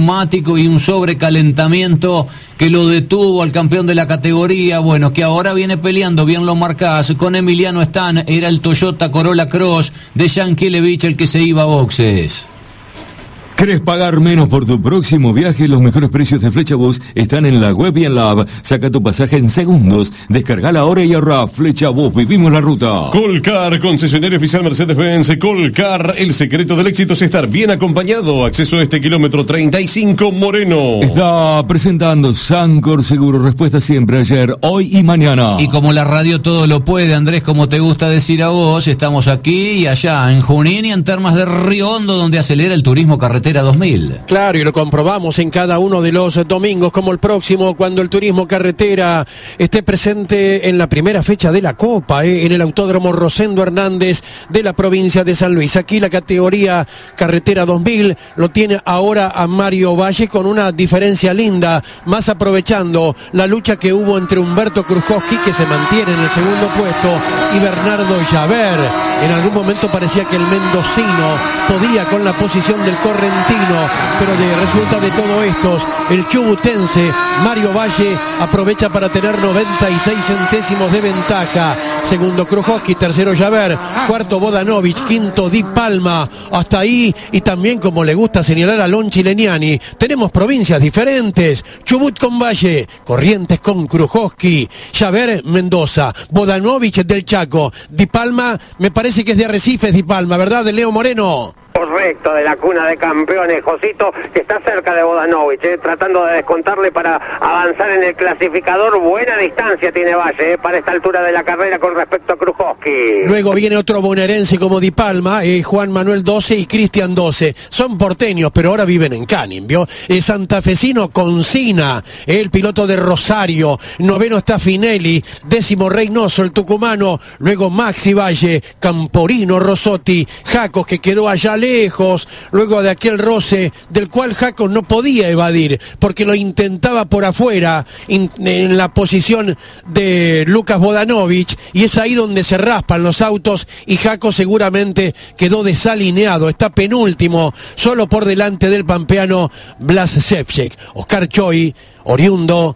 neumático y un sobrecalentamiento que lo detuvo al campeón de la categoría. Bueno, que ahora viene peleando, bien lo marcás, con Emiliano Stan. Era el Toyota Corolla Cross de Yankelevich el que se iba a boxes. ¿Querés pagar menos por tu próximo viaje? Los mejores precios de Flechabús están en la web y en la app. Saca tu pasaje en segundos. Descarga la hora y ahorra. Flechabús, vivimos la ruta. Colcar, concesionario oficial Mercedes-Benz. Colcar, el secreto del éxito es estar bien acompañado. Acceso a este kilómetro 35 Moreno. Está presentando Sancor Seguro. Respuesta siempre, ayer, hoy y mañana. Y como la radio todo lo puede, Andrés, como te gusta decir a vos, estamos aquí y allá, en Junín y en Termas de Río Hondo, donde acelera el turismo carretera 2000. Claro, y lo comprobamos en cada uno de los domingos, como el próximo, cuando el turismo carretera esté presente en la primera fecha de la Copa, en el Autódromo Rosendo Hernández de la provincia de San Luis. Aquí la categoría carretera 2000 lo tiene ahora a Mario Valle con una diferencia linda, más aprovechando la lucha que hubo entre Humberto Krujowski, que se mantiene en el segundo puesto, y Bernardo Javert. En algún momento parecía que el mendocino podía con la posición del correntino, pero resulta de todo esto, el chubutense Mario Valle aprovecha para tener 96 centésimos de ventaja. Segundo Krujowski, tercero Javert, cuarto Vodanovic, quinto Di Palma. Hasta ahí, y también, como le gusta señalar a Lonchi Leniani, tenemos provincias diferentes. Chubut con Valle, Corrientes con Krujowski, Javert Mendoza, Vodanovic del Chaco, Di Palma, me parece que es de Arrecifes, Di Palma, ¿verdad, de Leo Moreno? Correcto, de la cuna de campeones, Josito, que está cerca de Vodanovic, tratando de descontarle para avanzar en el clasificador. Buena distancia tiene Valle, para esta altura de la carrera con respecto a Krujowski. Luego viene otro bonaerense como Di Palma, Juan Manuel 12 y Cristian 12. Son porteños, pero ahora viven en Canning, ¿vio? Santafesino Concina, el piloto de Rosario. Noveno está Finelli, décimo Reynoso, el tucumano. Luego Maxi Valle, Camporino Rosotti, Jacos, que quedó allá lejos, luego de aquel roce del cual Jacos no podía evadir, porque lo intentaba por afuera, en la posición de Lucas Vodanovic, y es ahí donde se raspan los autos, y Jacos seguramente quedó desalineado, está penúltimo, solo por delante del pampeano Blas Ševčík. Oscar Choi, oriundo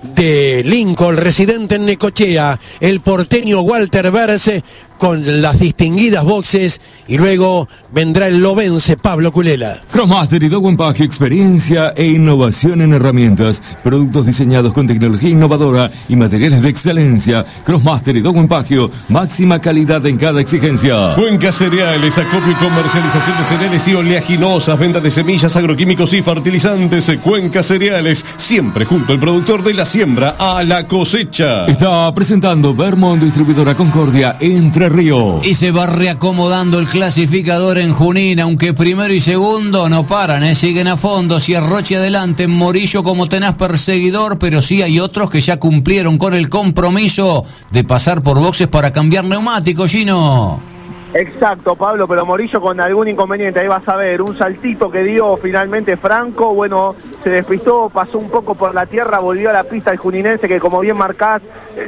de Lincoln, residente en Necochea, el porteño Walter Berce con las distinguidas boxes, y luego vendrá el lobense Pablo Culela. Crossmaster y Dow Pack, experiencia e innovación en herramientas, productos diseñados con tecnología innovadora y materiales de excelencia. Crossmaster y Dow Pack, máxima calidad en cada exigencia. Cuenca Cereales, acopio y comercialización de cereales y oleaginosas, venta de semillas, agroquímicos y fertilizantes. Cuenca Cereales, siempre junto al productor, de la siembra a la cosecha. Está presentando Vermont Distribuidora Concordia, Entre Ríos. Y se va reacomodando el clasificador en Junín, aunque primero y segundo no paran, siguen a fondo. Sierrochi adelante, Morillo como tenaz perseguidor, pero sí hay otros que ya cumplieron con el compromiso de pasar por boxes para cambiar neumáticos, Gino. Exacto, Pablo, pero Morillo con algún inconveniente, ahí vas a ver, un saltito que dio finalmente Franco, bueno, se despistó, pasó un poco por la tierra, volvió a la pista el juninense, que como bien marcás,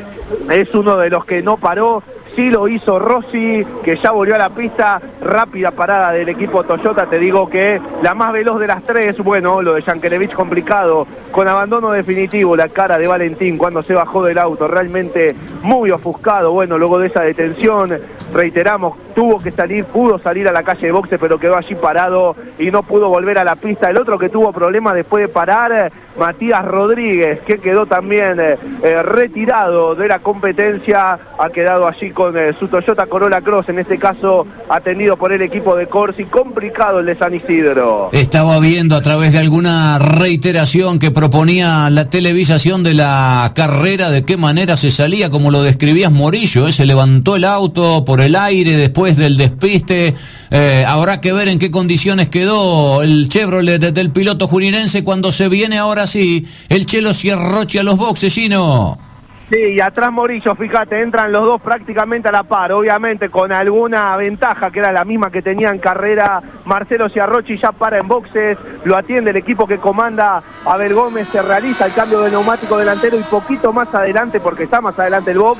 es uno de los que no paró. Sí lo hizo Rossi, que ya volvió a la pista, rápida parada del equipo Toyota. Te digo que la más veloz de las tres, bueno, lo de Yankelevich complicado, con abandono definitivo, la cara de Valentín cuando se bajó del auto, realmente muy ofuscado. Bueno, luego de esa detención, reiteramos, tuvo que salir, pudo salir a la calle de boxe, pero quedó allí parado y no pudo volver a la pista. El otro que tuvo problemas después de parar, Matías Rodríguez, que quedó también retirado de la competencia, ha quedado allí con su Toyota Corolla Cross, en este caso atendido por el equipo de Corsi. Complicado el de San Isidro. Estaba viendo a través de alguna reiteración que proponía la televisación de la carrera, de qué manera se salía, como lo describías, Morillo, se levantó el auto por el aire después del despiste. Habrá que ver en qué condiciones quedó el Chevrolet del piloto juninense cuando se viene ahora sí el Chelo Sierrochi a los boxes, Gino. Sí, y atrás Morillo, fíjate, entran los dos prácticamente a la par, obviamente con alguna ventaja que era la misma que tenía en carrera Marcelo Sierrochi. Ya para en boxes, lo atiende el equipo que comanda Abel Gómez, se realiza el cambio de neumático delantero y poquito más adelante, porque está más adelante el box,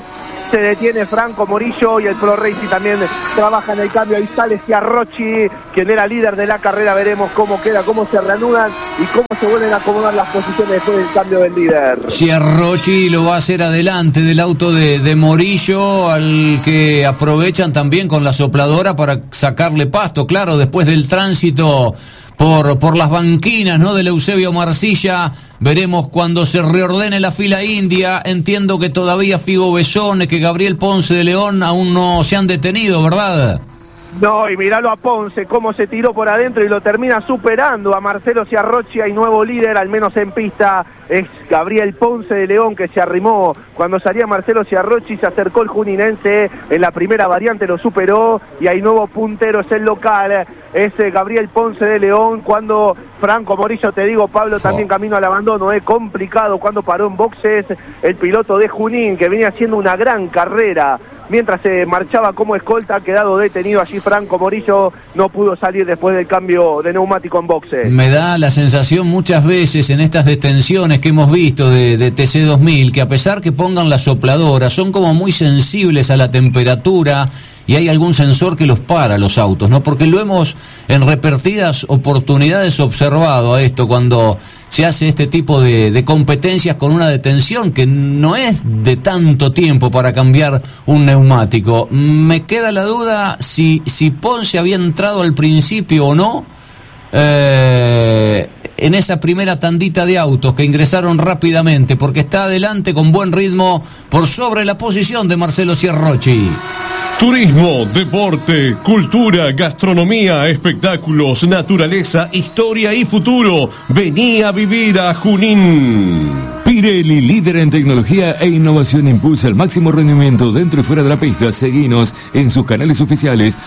se detiene Franco Morillo y el Pro Racing también trabaja en el cambio. Ahí sale Ciarrochi, quien era líder de la carrera. Veremos cómo queda, cómo se reanudan y cómo se vuelven a acomodar las posiciones después del cambio del líder. Ciarrochi lo va a hacer adelante del auto de Morillo, al que aprovechan también con la sopladora para sacarle pasto, claro, después del tránsito por las banquinas, ¿no?, del Eusebio Marcilla. Veremos cuando se reordene la fila india. Entiendo que todavía Figo Besone, que Gabriel Ponce de León aún no se han detenido, ¿verdad? No, y miralo a Ponce, cómo se tiró por adentro y lo termina superando a Marcelo Ciarrochi. Hay nuevo líder, al menos en pista, es Gabriel Ponce de León, que se arrimó cuando salía Marcelo Ciarrochi. Se acercó el juninense en la primera variante, lo superó, y hay nuevo puntero, es el local, es Gabriel Ponce de León. Cuando Franco Morillo, te digo, Pablo, también camino al abandono, complicado cuando paró en boxes el piloto de Junín, que venía haciendo una gran carrera. Mientras se marchaba como escolta, ha quedado detenido allí Franco Morillo, no pudo salir después del cambio de neumático en boxes. Me da la sensación muchas veces en estas detenciones que hemos visto de TC2000, que a pesar que pongan la sopladora, son como muy sensibles a la temperatura y hay algún sensor que los para los autos, ¿no? Porque lo hemos en repetidas oportunidades observado a esto cuando se hace este tipo de competencias con una detención que no es de tanto tiempo para cambiar un neumático. Me queda la duda si Ponce había entrado al principio o no en esa primera tandita de autos que ingresaron rápidamente, porque está adelante con buen ritmo por sobre la posición de Marcelo Ciarrochi. Turismo, deporte, cultura, gastronomía, espectáculos, naturaleza, historia y futuro. Vení a vivir a Junín. Pirelli, líder en tecnología e innovación, impulsa el máximo rendimiento dentro y fuera de la pista. Seguinos en sus canales oficiales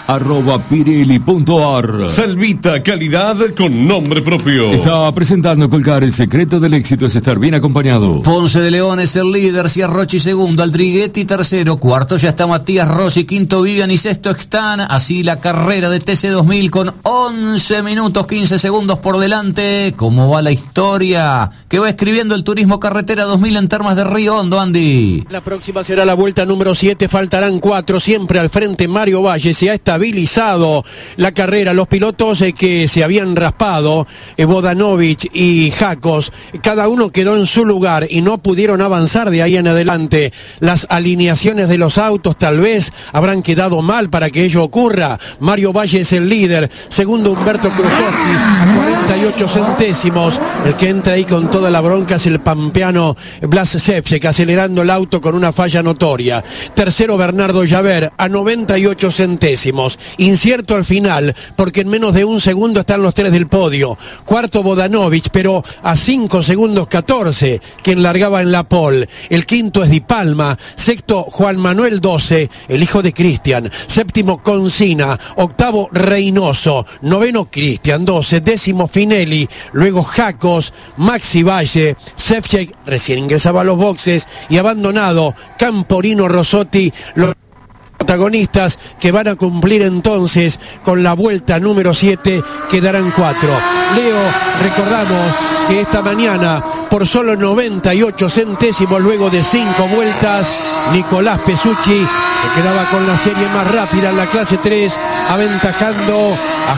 @pirelli.ar. Salvita, calidad con nombre propio. Está presentando Colcar. El secreto del éxito es estar bien acompañado. Ponce de León es el líder, Ciarrochi segundo, Aldriguetti tercero, cuarto ya está Matías Rossi, quinto Vivian y sexto Extan. Así la carrera de TC2000 con 11 minutos 15 segundos por delante. ¿Cómo va la historia que va escribiendo el Turismo Carretera 2000 en Termas de Río Hondo, Andy? La próxima será la vuelta número 7, faltarán 4, siempre al frente Mario Valle. Se ha estabilizado la carrera, los pilotos que se habían raspado, Vodanovic y Jacos, cada uno quedó en su lugar y no pudieron avanzar de ahí en adelante. Las alineaciones de los autos tal vez habrán quedado mal para que ello ocurra. Mario Valle es el líder, segundo Humberto Krusowski, 48 centésimos, el que entra ahí con toda la bronca es el pampeano Blas Sepsek, acelerando el auto con una falla notoria. Tercero Bernardo Javert a 98 centésimos, incierto al final porque en menos de un segundo están los tres del podio. Cuarto Vodanovic, pero a 5 segundos 14, quien largaba en la pole. El quinto es Di Palma, sexto Juan Manuel 12, el hijo de Cristian, séptimo Concina, octavo Reynoso, noveno Cristian 12, décimo Finelli, luego Jacos, Maxi Valle, Sepsek recién ingresaba a los boxes y abandonado Camporino Rossotti, los protagonistas que van a cumplir entonces con la vuelta número 7, quedarán 4. Leo, recordamos que esta mañana por solo 98 centésimos luego de 5 vueltas, Nicolás Pesucci se quedaba con la serie más rápida en la clase 3, aventajando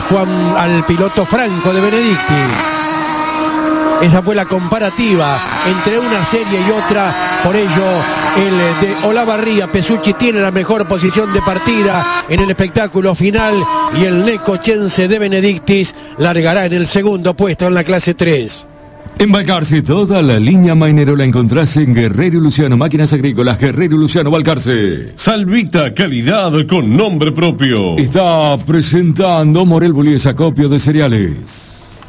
al piloto Franco de Benedicti. Esa fue la comparativa entre una serie y otra, por ello el de Olavarría, Pesucci tiene la mejor posición de partida en el espectáculo final y el necochense de Benedictis largará en el segundo puesto en la clase 3. En Balcarce, toda la línea Mainero la encontrás en Guerrero y Luciano, máquinas agrícolas, Guerrero y Luciano, Balcarce. Salvita, calidad con nombre propio. Está presentando Morel Bullies, acopio de cereales.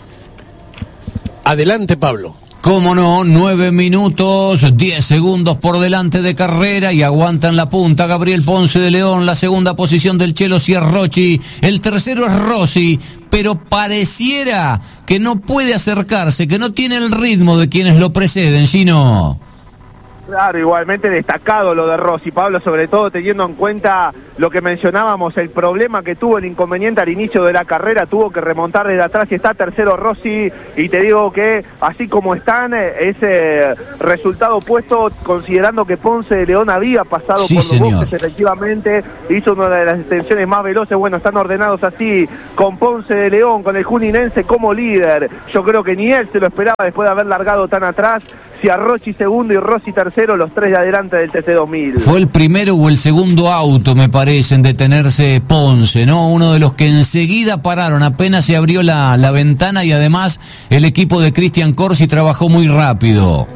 Adelante, Pablo. Cómo no, 9 minutos, 10 segundos por delante de carrera y aguantan la punta Gabriel Ponce de León, la segunda posición del Chelo Ciarrochi, el tercero es Rossi, pero pareciera que no puede acercarse, que no tiene el ritmo de quienes lo preceden, sino... Claro, igualmente destacado lo de Rossi, Pablo, sobre todo teniendo en cuenta lo que mencionábamos, el problema que tuvo, el inconveniente al inicio de la carrera, tuvo que remontar desde atrás y está tercero Rossi, y te digo que así como están, ese resultado puesto, considerando que Ponce de León había pasado por los boxes, efectivamente, hizo una de las extensiones más veloces. Bueno, están ordenados así, con Ponce de León, con el juninense como líder. Yo creo que ni él se lo esperaba después de haber largado tan atrás. Ciarrochi segundo y Rossi tercero, los tres de adelante del TC2000. Fue el primero o el segundo auto, me parece, en detenerse Ponce, ¿no? Uno de los que enseguida pararon, apenas se abrió la ventana, y además el equipo de Cristian Corsi trabajó muy rápido.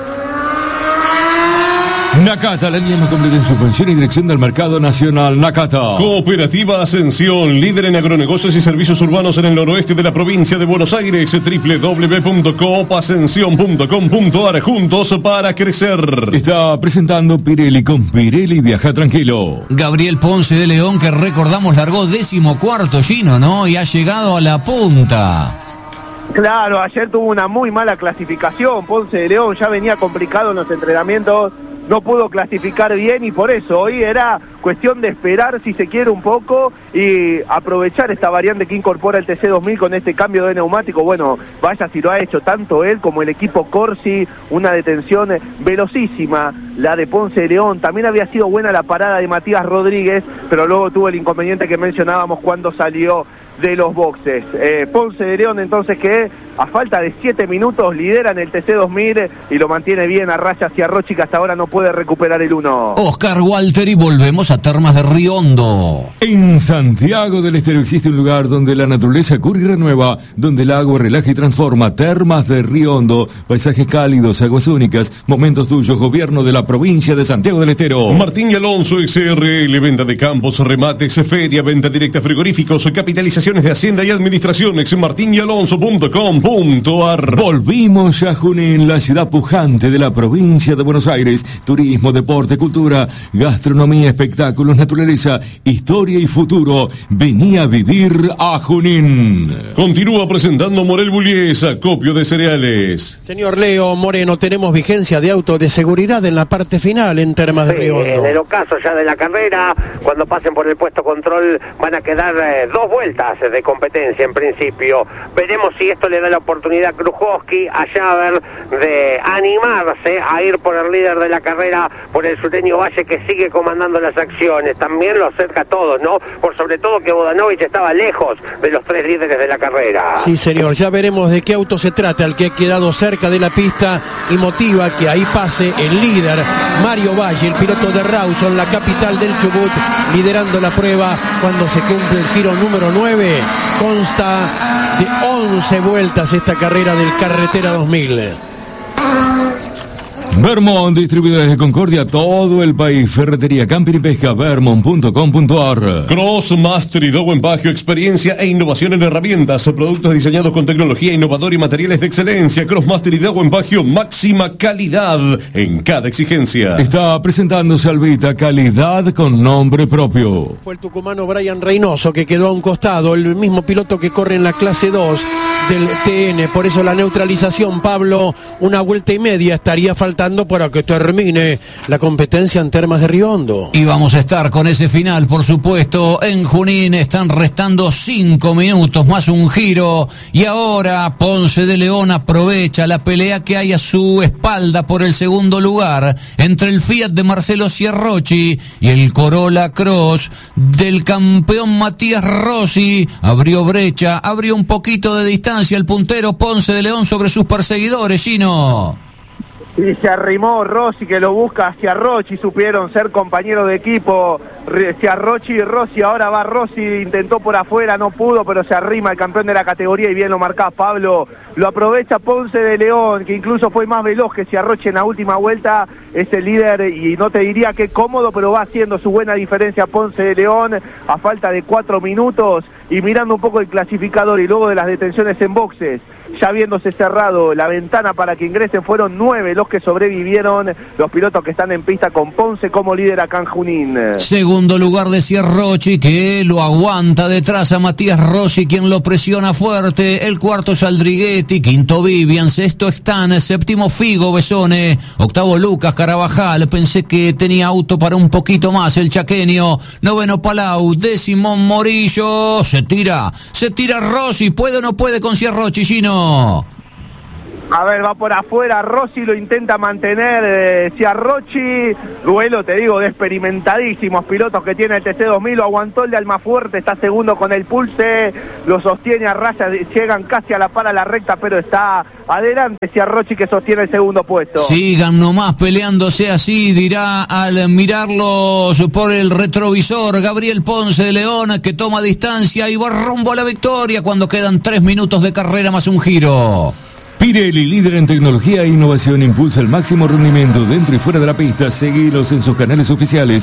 Nakata, la línea más completa en subvención y dirección del mercado nacional. Nakata. Cooperativa Ascensión, líder en agronegocios y servicios urbanos en el noroeste de la provincia de Buenos Aires. www.coopascension.com.ar. Juntos para crecer. Está presentando Pirelli. Con Pirelli viaja tranquilo. Gabriel Ponce de León, que recordamos largó 14º, Gino, ¿no? Y ha llegado a la punta. Claro, ayer tuvo una muy mala clasificación. Ponce de León ya venía complicado en los entrenamientos, no pudo clasificar bien, y por eso hoy era cuestión de esperar, si se quiere, un poco y aprovechar esta variante que incorpora el TC2000 con este cambio de neumático. Bueno, vaya si lo ha hecho tanto él como el equipo Corsi, una detención velocísima la de Ponce de León. También había sido buena la parada de Matías Rodríguez, pero luego tuvo el inconveniente que mencionábamos cuando salió de los boxes. Ponce de León, entonces, que a falta de 7 minutos lidera en el TC2000 y lo mantiene bien a raya Ciarrochi, que hasta ahora no puede recuperar el 1. Oscar Walter, y volvemos a Termas de Río Hondo. En Santiago del Estero existe un lugar donde la naturaleza cura y renueva, donde el agua relaja y transforma. Termas de Río Hondo, paisajes cálidos, aguas únicas, momentos tuyos. Gobierno de la provincia de Santiago del Estero. Martín y Alonso XRL, venta de campos, remates, feria, venta directa, frigoríficos, capitalizaciones de Hacienda y Administraciones. martinyalonso.com.ar. Volvimos a Junín, la ciudad pujante de la provincia de Buenos Aires. Turismo, deporte, cultura, gastronomía, espectáculos, naturaleza, historia y futuro. Vení a vivir a Junín. Continúa presentando Morel Bullies, acopio de cereales. Señor Leo Moreno, tenemos vigencia de auto de seguridad en la parte final en Termas de Río Hondo. En el ocaso ya de la carrera, cuando pasen por el puesto control, van a quedar 2 vueltas de competencia en principio. Veremos si esto le da la oportunidad a Krujowski, a Javer, de animarse a ir por el líder de la carrera, por el sureño Valle, que sigue comandando las acciones. También lo acerca a todos, ¿no? Por sobre todo que Vodanovic estaba lejos de los 3 líderes de la carrera. Sí, señor, ya veremos de qué auto se trata, el que ha quedado cerca de la pista y motiva que ahí pase el líder, Mario Valle, el piloto de Rawson, la capital del Chubut, liderando la prueba cuando se cumple el giro número 9. Consta de 11 vueltas esta carrera del Carretera 2000. Vermont, distribuidores de Concordia, todo el país. Ferretería, camping y pesca, vermont.com.ar. Crossmaster y Dowen Pagio, experiencia e innovación en herramientas, productos diseñados con tecnología innovadora y materiales de excelencia. Crossmaster y Dowen Pagio, máxima calidad en cada exigencia. Está presentando Salvita, calidad con nombre propio. Fue el tucumano Brian Reynoso que quedó a un costado, el mismo piloto que corre en la clase 2 del TN. Por eso la neutralización, Pablo, una vuelta y media estaría faltando para que termine la competencia en Termas de Río Hondo. Y vamos a estar con ese final, por supuesto, en Junín. Están restando 5 minutos más un giro, y ahora Ponce de León aprovecha la pelea que hay a su espalda por el segundo lugar entre el Fiat de Marcelo Ciarrochi y el Corolla Cross del campeón Matías Rossi. Abrió brecha, abrió un poquito de distancia el puntero Ponce de León sobre sus perseguidores, Gino. Y se arrimó Rossi, que lo busca a Ciarrochi, supieron ser compañeros de equipo Ciarrochi y Rossi. Ahora va Rossi, intentó por afuera, no pudo, pero se arrima el campeón de la categoría, y bien lo marcaba Pablo. Lo aprovecha Ponce de León, que incluso fue más veloz que Ciarrochi en la última vuelta. Es el líder, y no te diría que cómodo, pero va haciendo su buena diferencia Ponce de León a falta de 4 minutos. Y mirando un poco el clasificador y luego de las detenciones en boxes, ya habiéndose cerrado la ventana para que ingresen, fueron 9 los que sobrevivieron, los pilotos que están en pista con Ponce como líder acá en Junín. Segundo lugar de Ciarrochi, que lo aguanta detrás a Matías Rossi, quien lo presiona fuerte. El cuarto Saldriguetti, quinto Vivian, sexto Stan, séptimo Figo Besone, octavo Lucas Carabajal, pensé que tenía auto para un poquito más el chaqueño, noveno Palau, décimo Morillo, se tira Rossi, ¿puede o no puede con Ciarrochi, Gino? A ver, va por afuera, Rossi lo intenta mantener, Ciarrochi, duelo, te digo, de experimentadísimos pilotos que tiene el TC2000, lo aguantó el de Almafuerte, está segundo con el Pulse, lo sostiene a raya, llegan casi a la par a la recta, pero está adelante Ciarrochi que sostiene el segundo puesto. Sigan nomás peleándose así, dirá al mirarlos por el retrovisor Gabriel Ponce de León, que toma distancia y va rumbo a la victoria cuando quedan 3 minutos de carrera más un giro. Pirelli, líder en tecnología e innovación, impulsa el máximo rendimiento dentro y fuera de la pista. Seguilos en sus canales oficiales,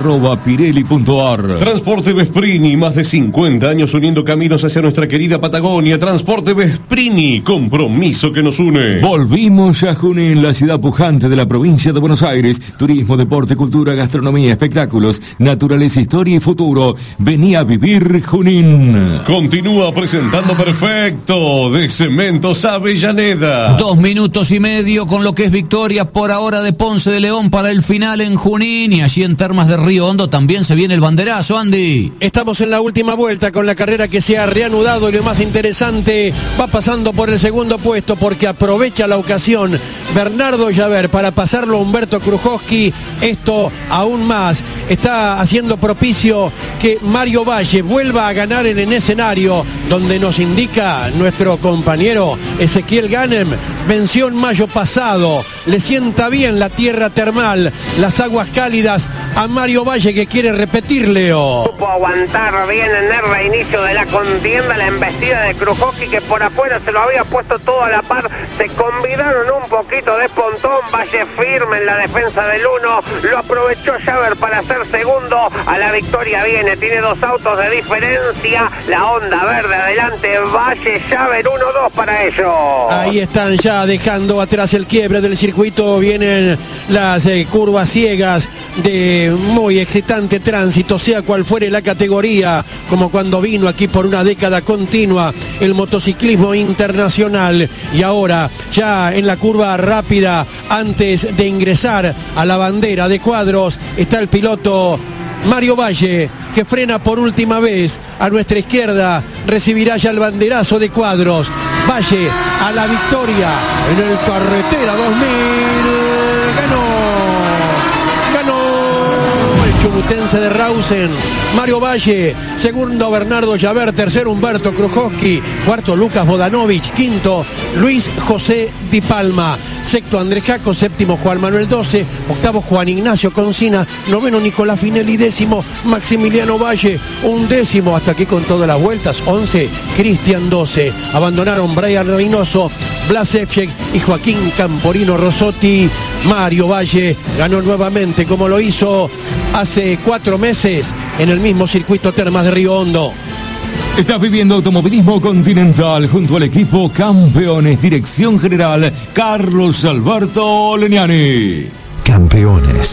@pirelli.ar. Transporte Vesprini, más de 50 años uniendo caminos hacia nuestra querida Patagonia. Transporte Vesprini, compromiso que nos une. Volvimos a Junín, la ciudad pujante de la provincia de Buenos Aires. Turismo, deporte, cultura, gastronomía, espectáculos, naturaleza, historia y futuro. Vení a vivir Junín. Continúa presentando Perfecto de Cementos Avellaneda. 2 minutos y medio con lo que es victoria por ahora de Ponce de León para el final en Junín, y allí en Termas de Río Hondo también se viene el banderazo, Andy. Estamos en la última vuelta con la carrera que se ha reanudado, y lo más interesante, va pasando por el segundo puesto porque aprovecha la ocasión Bernardo Llaver para pasarlo a Humberto Krujowski. Esto aún más está haciendo propicio que Mario Valle vuelva a ganar en el escenario donde nos indica nuestro compañero Ezequiel Ganem. Venció en mayo pasado, le sienta bien la tierra termal, las aguas cálidas a Mario Valle, que quiere repetir, Leo. Supo aguantar bien en el reinicio de la contienda la embestida de Krujowski, que por afuera se lo había puesto todo a la par, se combinaron un poquito de pontón, Valle firme en la defensa del 1, lo aprovechó Llaver para ser segundo, a la victoria viene, tiene 2 autos de diferencia, la Honda Verde adelante, Valle, Llaver 1-2 para ellos. Ahí están ya dejando atrás el quiebre del circuito, vienen las curvas ciegas de muy excitante tránsito, sea cual fuere la categoría, como cuando vino aquí por una década continua el motociclismo internacional. Y ahora ya en la curva rápida, antes de ingresar a la bandera de cuadros, está el piloto Mario Valle, que frena por última vez a nuestra izquierda, recibirá ya el banderazo de cuadros. Valle a la victoria en el Carretera 2000, ganó el chubutense de Rausen, Mario Valle. Segundo Bernardo Llaver, tercero Humberto Krujowski, cuarto Lucas Bodanovich, quinto Luis José Di Palma, sexto Andrés Jaco, séptimo Juan Manuel 12, octavo Juan Ignacio Concina, noveno Nicolás Finelli, décimo Maximiliano Valle, undécimo, hasta aquí con todas las vueltas, 11 Cristian 12. Abandonaron Brian Reynoso, Blas Epchek y Joaquín Camporino Rossotti. Mario Valle ganó nuevamente, como lo hizo hace 4 meses en el mismo circuito Termas de Río Hondo. Estás viviendo automovilismo continental junto al equipo Campeones. Dirección General Carlos Alberto Leniani. Campeones.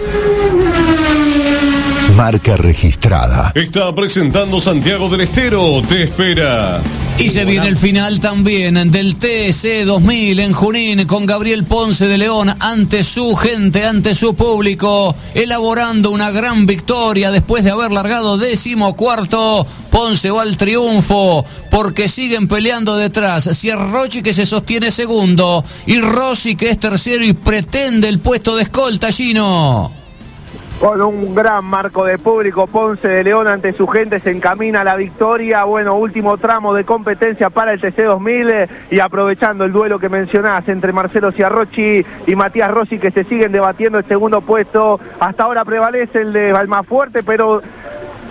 Marca registrada. Está presentando Santiago del Estero. Te espera. Y se viene el final también del TC2000 en Junín, con Gabriel Ponce de León ante su gente, ante su público, elaborando una gran victoria después de haber largado 14º. Ponce va al triunfo porque siguen peleando detrás Ciarrochi, que se sostiene segundo, y Rossi, que es tercero y pretende el puesto de escolta, Gino. Con un gran marco de público, Ponce de León ante su gente se encamina a la victoria. Bueno, último tramo de competencia para el TC2000, y aprovechando el duelo que mencionás entre Marcelo Ciarrochi y Matías Rossi, que se siguen debatiendo el segundo puesto. Hasta ahora prevalece el de Almafuerte, pero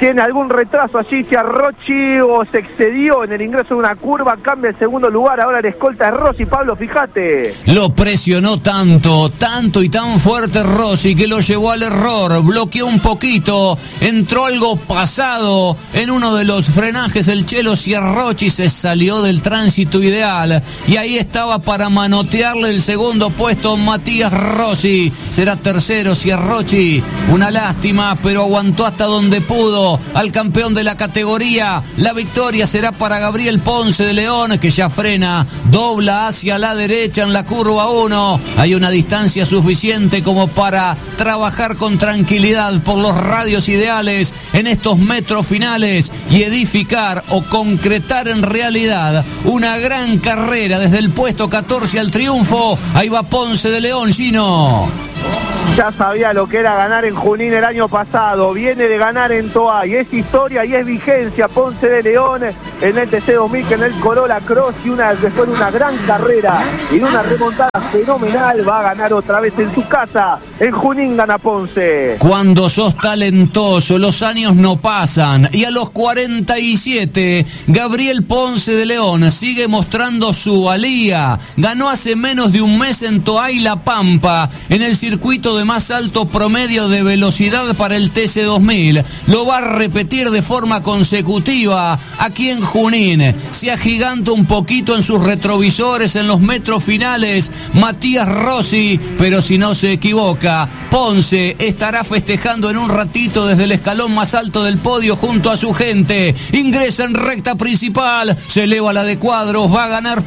tiene algún retraso allí, Ciarrochi, o se excedió en el ingreso de una curva, cambia el segundo lugar, ahora el escolta es Rossi. Pablo, fíjate. Lo presionó tanto y tan fuerte Rossi que lo llevó al error, bloqueó un poquito, entró algo pasado en uno de los frenajes el Chelo Ciarrochi, se salió del tránsito ideal y ahí estaba para manotearle el segundo puesto Matías Rossi. Será tercero Ciarrochi, una lástima, pero aguantó hasta donde pudo al campeón de la categoría. La victoria será para Gabriel Ponce de León, que ya frena, dobla hacia la derecha en la curva 1. Hay una distancia suficiente como para trabajar con tranquilidad por los radios ideales en estos metros finales y edificar o concretar en realidad una gran carrera desde el puesto 14 al triunfo. Ahí va Ponce de León, Gino. Ya sabía lo que era ganar en Junín el año pasado, viene de ganar en Toay, es historia y es vigencia Ponce de León en el TC2000, que en el Corolla Cross, y después de una gran carrera y de una remontada fenomenal, va a ganar otra vez en su casa. En Junín gana Ponce. Cuando sos talentoso, los años no pasan, y a los 47, Gabriel Ponce de León sigue mostrando su valía. Ganó hace menos de un mes en Toay La Pampa, en el circuito de más alto promedio de velocidad para el TC2000. Lo va a repetir de forma consecutiva aquí en Junín. Se agiganta un poquito en sus retrovisores en los metros finales Matías Rossi, pero si no se equivoca, Ponce estará festejando en un ratito desde el escalón más alto del podio junto a su gente. Ingresa en recta principal, se eleva la de cuadros, va a ganar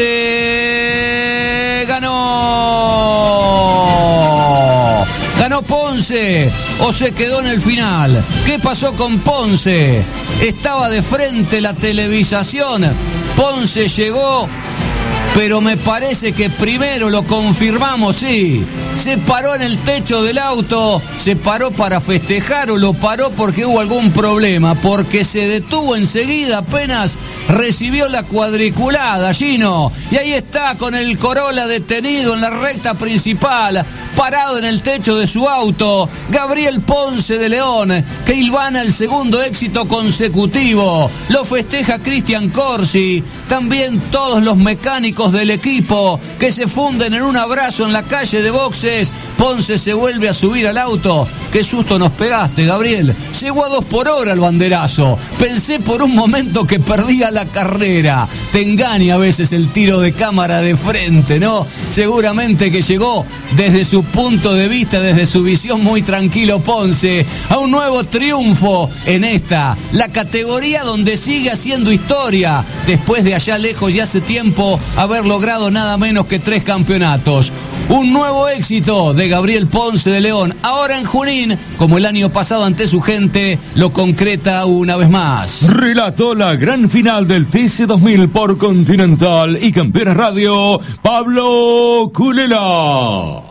Ponce. Ganó Ponce, o se quedó en el final. ¿Qué pasó con Ponce? Estaba de frente la televisación. Ponce llegó, pero me parece que primero lo confirmamos, sí. Se paró en el techo del auto, se paró para festejar o lo paró porque hubo algún problema, porque se detuvo enseguida apenas recibió la cuadriculada, Gino. Y ahí está con el Corolla detenido en la recta principal, parado en el techo de su auto, Gabriel Ponce de León, que hilvana el segundo éxito consecutivo. Lo festeja Cristian Corsi, también todos los mecánicos del equipo que se funden en un abrazo en la calle de boxes. Ponce se vuelve a subir al auto. Qué susto nos pegaste, Gabriel. Llegó a 2 por hora el banderazo. Pensé por un momento que perdía la carrera. Te engaña a veces el tiro de cámara de frente, ¿no? Seguramente que llegó desde su punto de vista, desde su visión, muy tranquilo Ponce, a un nuevo triunfo en esta, la categoría donde sigue haciendo historia, después de allá lejos y hace tiempo haber logrado nada menos que 3 campeonatos. Un nuevo éxito de Gabriel Ponce de León, ahora en Junín, como el año pasado ante su gente, lo concreta una vez más. Relató la gran final del TC2000 por Continental y Campeones Radio, Pablo Culela.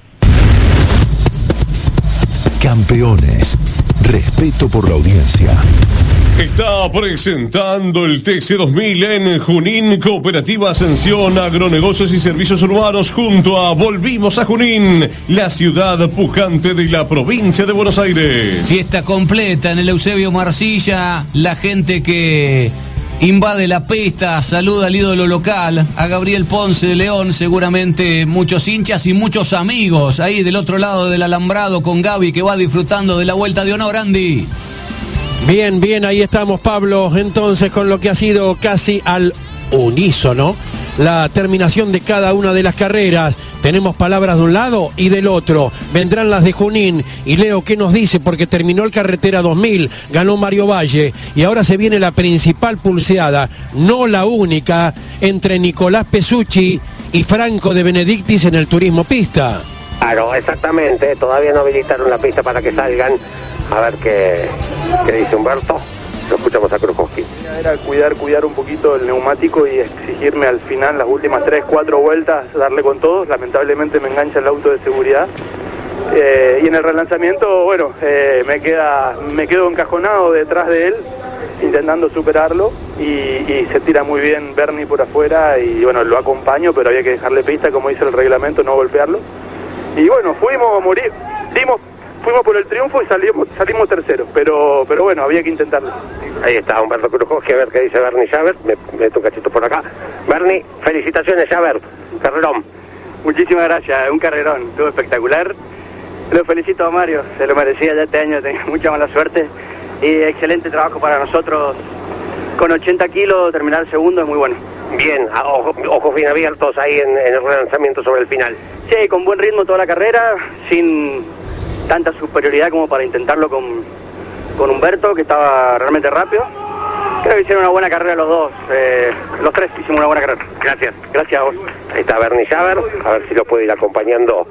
Campeones. Respeto por la audiencia. Está presentando el TC2000 en Junín, Cooperativa Ascensión, Agronegocios y Servicios Urbanos, junto a Volvimos a Junín, la ciudad pujante de la provincia de Buenos Aires. Fiesta completa en el Eusebio Marcilla, la gente que invade la pista, saluda al ídolo local, a Gabriel Ponce de León, seguramente muchos hinchas y muchos amigos ahí del otro lado del alambrado con Gaby, que va disfrutando de la vuelta de honor, Andy. Bien, bien, ahí estamos, Pablo, entonces con lo que ha sido casi al unísono la terminación de cada una de las carreras. Tenemos palabras de un lado y del otro. Vendrán las de Junín. Y Leo, ¿qué nos dice? Porque terminó el Carretera 2000, ganó Mario Valle, y ahora se viene la principal pulseada, no la única, entre Nicolás Pesucci y Franco de Benedictis en el turismo pista. Claro, exactamente. Todavía no habilitaron la pista para que salgan. A ver qué dice Humberto. Lo escuchamos a Krujowski. Era cuidar un poquito el neumático y exigirme al final las últimas 3-4 vueltas, darle con todo. Lamentablemente me engancha el auto de seguridad. Y en el relanzamiento, bueno, me quedo encajonado detrás de él, intentando superarlo, y se tira muy bien Bernie por afuera, y bueno, lo acompaño, pero había que dejarle pista, como dice el reglamento, no golpearlo. Y bueno, fuimos a morir, fuimos por el triunfo y salimos terceros, pero bueno, había que intentarlo. Ahí está Humberto Krujowski, a ver qué dice Bernie Javert. Me meto un cachito por acá. Bernie, felicitaciones, Javert. Carrerón. Muchísimas gracias, un carrerón, estuvo espectacular. Lo felicito a Mario, se lo merecía ya este año, tenía mucha mala suerte y excelente trabajo para nosotros. Con 80 kilos terminar el segundo es muy bueno. Bien, ojos bien abiertos ahí en el relanzamiento sobre el final. Sí, con buen ritmo toda la carrera, sin tanta superioridad como para intentarlo con Humberto, que estaba realmente rápido. Creo que hicieron una buena carrera los dos, los tres hicimos una buena carrera. Gracias. Gracias a vos. Ahí está Bernie Javert, a ver si lo puede ir acompañando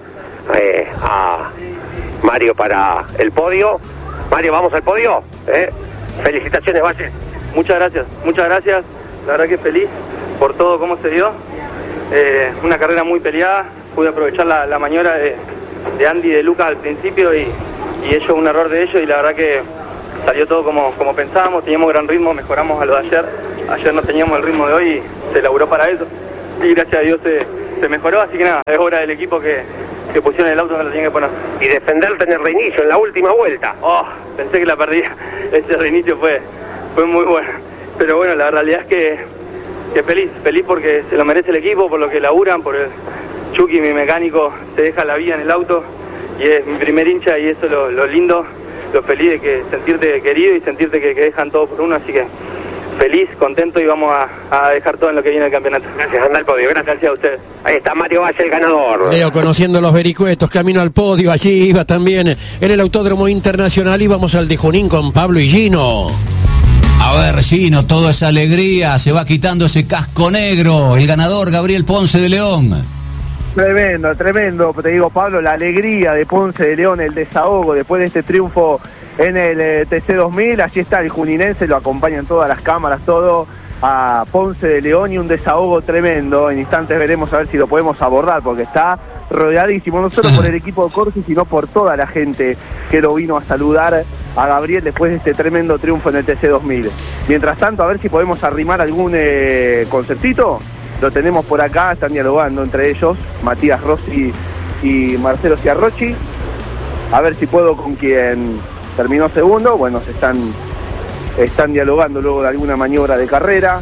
a Mario para el podio. Mario, ¿vamos al podio? Felicitaciones, Valle. Muchas gracias. La verdad que feliz por todo cómo se dio. Una carrera muy peleada, pude aprovechar la maniobra de Andy y de Lucas al principio y ellos, un error de ellos, y la verdad que salió todo como pensábamos, teníamos gran ritmo, mejoramos a lo de ayer no teníamos el ritmo de hoy y se elaboró para eso y gracias a Dios se mejoró, así que nada, es obra del equipo que pusieron el auto donde lo tenían que poner. Y defenderte en el reinicio, en la última vuelta. Pensé que la perdía, ese reinicio fue muy bueno, pero bueno, la realidad es que feliz porque se lo merece el equipo, por lo que laburan, por el Chucky, mi mecánico, se deja la vida en el auto y es mi primer hincha y eso es lo lindo, lo feliz de que sentirte querido y sentirte que dejan todo por uno, así que feliz, contento y vamos a dejar todo en lo que viene del campeonato. Gracias, anda al podio, gracias a ustedes. Ahí está Mario Valle, el ganador. Leo, conociendo los vericuetos, camino al podio, allí iba también en el Autódromo Internacional, íbamos al de Junín con Pablo y Gino. A ver, Gino, toda esa alegría, se va quitando ese casco negro, el ganador Gabriel Ponce de León. Tremendo, te digo, Pablo, la alegría de Ponce de León, el desahogo después de este triunfo en el TC2000, allí está el juninense, lo acompañan todas las cámaras, todo a Ponce de León y un desahogo tremendo. En instantes veremos a ver si lo podemos abordar porque está rodeadísimo, no solo por el equipo de Corsi, sino por toda la gente que lo vino a saludar a Gabriel después de este tremendo triunfo en el TC2000. Mientras tanto, a ver si podemos arrimar algún concertito. Lo tenemos por acá, están dialogando entre ellos, Matías Rossi y Marcelo Ciarrochi. A ver si puedo con quien terminó segundo. Bueno, se están dialogando luego de alguna maniobra de carrera.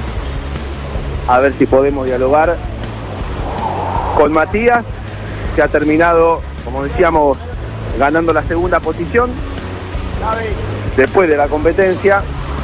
A ver si podemos dialogar con Matías, que ha terminado, como decíamos, ganando la segunda posición después de la competencia.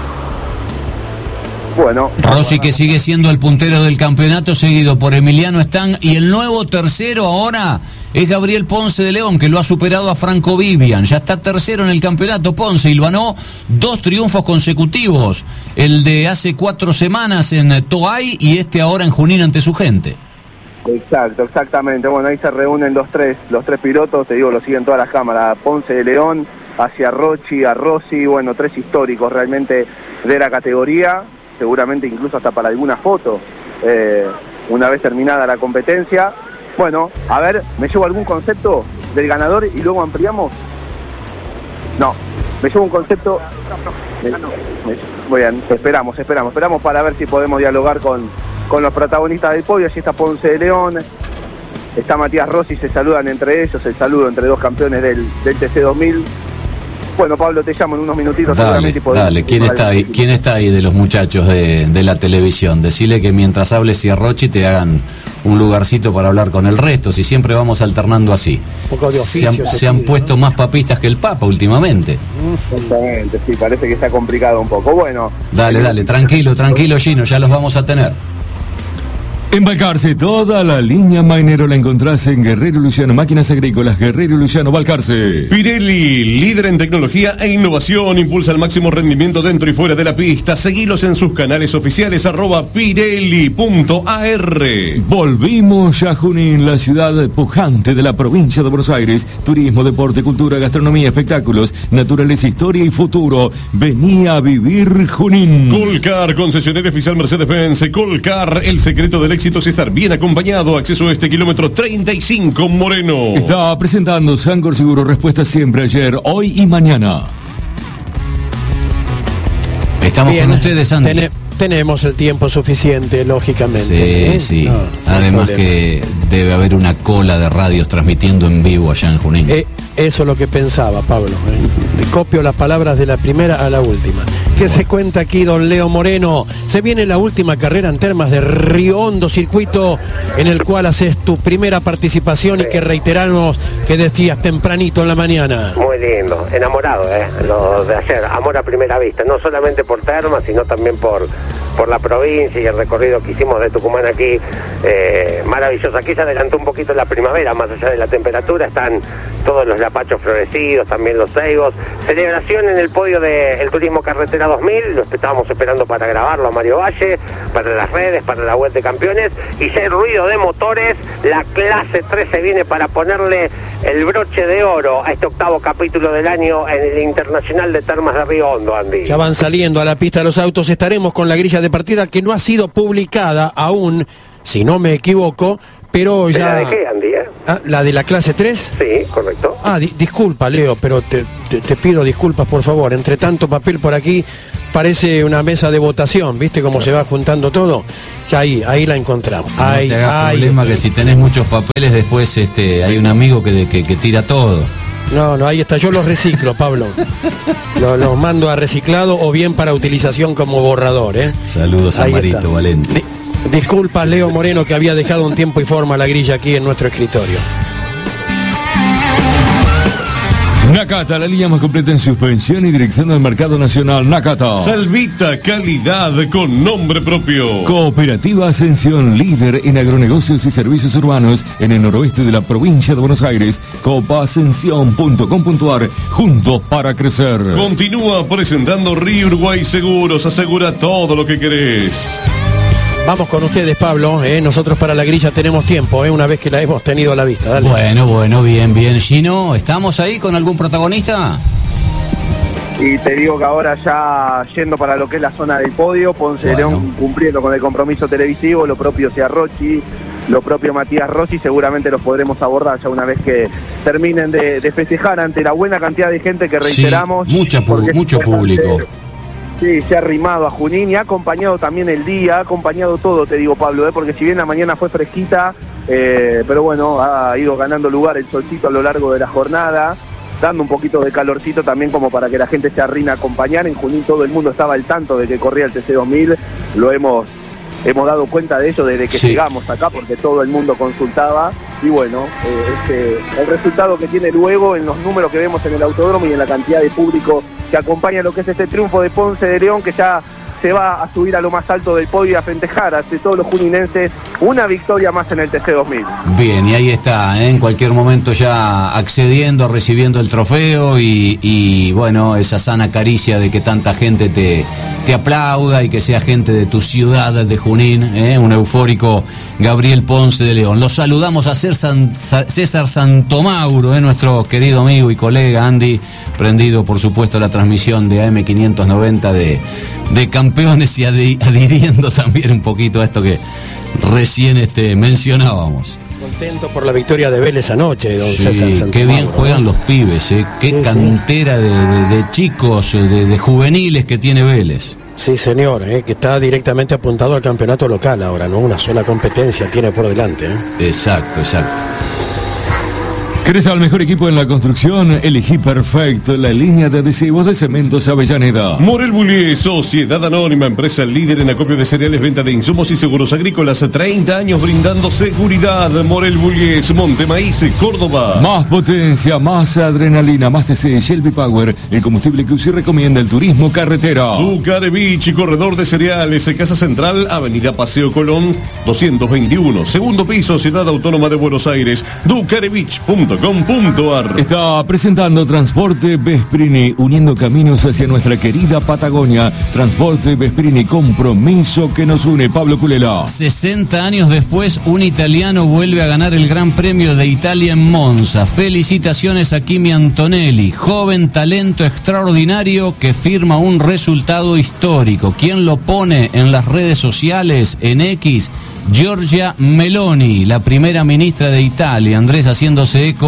Bueno, Rossi, que sigue siendo el puntero del campeonato, seguido por Emiliano Stang, y el nuevo tercero ahora es Gabriel Ponce de León, que lo ha superado a Franco Vivian. Ya está tercero en el campeonato Ponce y ganó 2 triunfos consecutivos, el de hace 4 semanas en Toay y este ahora en Junín ante su gente. Exactamente. Bueno, ahí se reúnen los tres pilotos, te digo, lo siguen todas las cámaras. Ponce de León, hacia Rochi, a Rossi, bueno, 3 históricos realmente de la categoría, seguramente incluso hasta para alguna foto, una vez terminada la competencia. Bueno, a ver, ¿me llevo algún concepto del ganador y luego ampliamos? No, me llevo un concepto... Bien, esperamos para ver si podemos dialogar con los protagonistas del podio. Allí está Ponce de León, está Matías Rossi, se saludan entre ellos, el saludo entre 2 campeones del TC2000. Bueno, Pablo, te llamo en unos minutitos. Dale, ¿quién está ahí de los muchachos de la televisión? Decile que mientras hables Ciarrochi te hagan un lugarcito para hablar con el resto, si siempre vamos alternando así. Un poco de oficio, se han puesto más papistas que el Papa últimamente. Exactamente, sí, parece que está complicado un poco. Bueno. Dale, tranquilo, Gino, ya los vamos a tener. Balcarce, toda la línea Mainero la encontrás en Guerrero Luciano, Máquinas Agrícolas, Guerrero Luciano, Balcarce. Pirelli, líder en tecnología e innovación, impulsa el máximo rendimiento dentro y fuera de la pista. Seguilos en sus canales oficiales, @pirelli.ar. Volvimos a Junín, la ciudad pujante de la provincia de Buenos Aires. Turismo, deporte, cultura, gastronomía, espectáculos, naturaleza, historia y futuro. Venía a vivir Junín. Colcar, concesionario oficial Mercedes-Benz. Colcar, el secreto del éxito es estar bien acompañado. Acceso a este kilómetro 35 Moreno. Está presentando Sancor Seguro, respuesta siempre, ayer, hoy y mañana. Estamos bien, con ustedes, Andy. Tenemos el tiempo suficiente, lógicamente. Sí. No Además problema. que debe haber una cola de radios transmitiendo en vivo allá en Junín. Eso es lo que pensaba, Pablo. Te copio las palabras de la primera a la última. ¿Qué se cuenta aquí, don Leo Moreno? Se viene la última carrera en Termas de Río Hondo, circuito en el cual haces tu primera participación y que reiteramos que decías tempranito en la mañana. Muy lindo, enamorado, lo de ayer, amor a primera vista, no solamente por Termas, sino también por la provincia y el recorrido que hicimos de Tucumán aquí, maravilloso. Aquí se adelantó un poquito la primavera, más allá de la temperatura, están todos los lapachos florecidos, también los ceibos. Celebración en el podio del Turismo Carretera 2000, lo estábamos esperando para grabarlo a Mario Valle, para las redes, para la web de campeones, y ya hay ruido de motores. La clase 3 se viene para ponerle el broche de oro a este octavo capítulo del año en el Internacional de Termas de Río Hondo, Andy. Ya van saliendo a la pista de los autos, estaremos con la grilla de partida que no ha sido publicada aún, si no me equivoco, pero ya... ¿La de qué, Andy? ¿La de la clase 3? Sí, correcto. Disculpa, Leo, pero te pido disculpas, por favor. Entre tanto papel por aquí, parece una mesa de votación, ¿viste cómo se va juntando todo? Ya ahí la encontramos. No te hagas problema que si tenés muchos papeles después hay un amigo que tira todo. No, ahí está, yo los reciclo, Pablo. Los mando a reciclado o bien para utilización como borrador, ¿eh? Saludos a Marito Valente. Disculpa, Leo Moreno, que había dejado un tiempo y forma la grilla aquí en nuestro escritorio. Nakata, la línea más completa en suspensión y dirección del mercado nacional. Nakata. Salvita, calidad con nombre propio. Cooperativa Ascensión, líder en agronegocios y servicios urbanos en el noroeste de la provincia de Buenos Aires. copaascensión.com.ar, juntos para crecer. Continúa presentando Río Uruguay Seguros, asegura todo lo que querés. Vamos con ustedes, Pablo. Nosotros para la grilla tenemos tiempo, una vez que la hemos tenido a la vista. Dale. Bueno, bien. Gino, ¿estamos ahí con algún protagonista? Y te digo que ahora ya yendo para lo que es la zona del podio, Ponce de León cumpliendo con el compromiso televisivo, lo propio Ciarrochi, lo propio Matías Rossi, seguramente los podremos abordar ya una vez que terminen de festejar ante la buena cantidad de gente que reiteramos. Sí, mucho público. Sí, se ha arrimado a Junín y ha acompañado también el día, ha acompañado todo, te digo, Pablo, porque si bien la mañana fue fresquita, pero bueno, ha ido ganando lugar el solcito a lo largo de la jornada, dando un poquito de calorcito también como para que la gente se arrime a acompañar. En Junín todo el mundo estaba al tanto de que corría el TC2000, lo hemos dado cuenta de ello desde que llegamos acá, porque todo el mundo consultaba, y bueno, el resultado que tiene luego en los números que vemos en el autódromo y en la cantidad de público que acompaña lo que es este triunfo de Ponce de León, que ya se va a subir a lo más alto del podio y a festejar ante todos los juninenses una victoria más en el TC2000. Bien, y ahí está, en cualquier momento ya accediendo, recibiendo el trofeo y bueno, esa sana caricia de que tanta gente te aplauda y que sea gente de tu ciudad de Junín, un eufórico Gabriel Ponce de León. Los saludamos a César Santomauro, nuestro querido amigo y colega Andy, prendido por supuesto la transmisión de AM590 de campeones y adhiriendo también un poquito a esto que recién mencionábamos. Contento por la victoria de Vélez anoche, don César Santomauro. Qué bien juegan los pibes, qué cantera de chicos, de juveniles que tiene Vélez. Sí, señor, que está directamente apuntado al campeonato local ahora, ¿no? Una sola competencia tiene por delante. Exacto. ¿Querés al mejor equipo en la construcción? Elegí perfecto la línea de adhesivos de Cementos Avellaneda. Morel Bullier, Sociedad Anónima, empresa líder en acopio de cereales, venta de insumos y seguros agrícolas. 30 años brindando seguridad. Morel Bullier, Montemaíz, Córdoba. Más potencia, más adrenalina, más TC, Shelby Power, el combustible que usted recomienda el turismo carretera. Ducarevich, corredor de cereales, Casa Central, Avenida Paseo Colón, 221, segundo piso, Ciudad Autónoma de Buenos Aires. Ducarevich.com.ar. Está presentando Transporte Vesprini, uniendo caminos hacia nuestra querida Patagonia. Transporte Vesprini, compromiso que nos une. Pablo Culela. 60 años después, un italiano vuelve a ganar el Gran Premio de Italia en Monza. Felicitaciones a Kimi Antonelli, joven talento extraordinario que firma un resultado histórico. ¿Quién lo pone en las redes sociales, en X? Giorgia Meloni, la primera ministra de Italia. Andrés haciéndose eco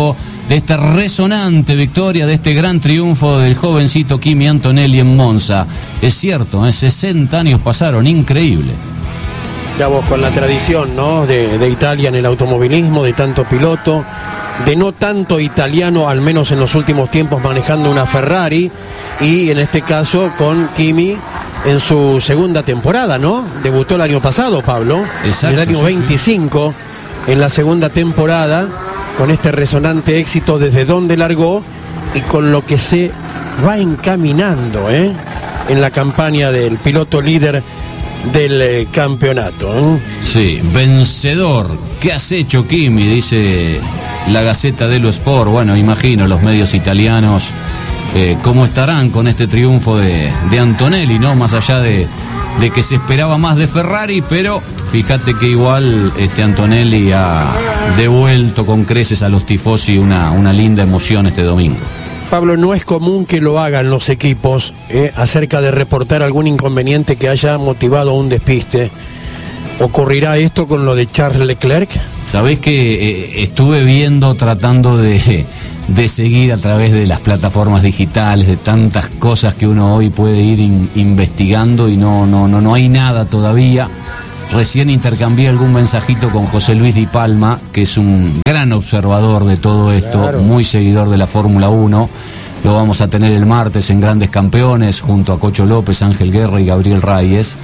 de esta resonante victoria, de este gran triunfo del jovencito Kimi Antonelli en Monza. Es cierto, 60 años pasaron, increíble. Ya vos con la tradición, ¿no? de Italia en el automovilismo, de tanto piloto, de no tanto italiano, al menos en los últimos tiempos, manejando una Ferrari, y en este caso con Kimi en su segunda temporada, ¿no? Debutó el año pasado, Pablo. Exacto, el año 25, en la segunda temporada, con este resonante éxito desde donde largó y con lo que se va encaminando, en la campaña del piloto líder del campeonato. Sí, vencedor. ¿Qué has hecho, Kimi? Dice la Gazzetta dello Sport. Bueno, imagino los medios italianos cómo estarán con este triunfo de Antonelli, ¿no? Más allá de que se esperaba más de Ferrari, pero fíjate que igual Antonelli ha devuelto con creces a los tifosi una linda emoción este domingo. Pablo, no es común que lo hagan los equipos acerca de reportar algún inconveniente que haya motivado un despiste. ¿Ocurrirá esto con lo de Charles Leclerc? Sabés que estuve viendo, tratando de seguir a través de las plataformas digitales, de tantas cosas que uno hoy puede ir investigando, y no hay nada todavía. Recién intercambié algún mensajito con José Luis Di Palma, que es un gran observador de todo esto, claro, muy seguidor de la Fórmula 1. Lo vamos a tener el martes en Grandes Campeones, junto a Cocho López, Ángel Guerra y Gabriel Reyes.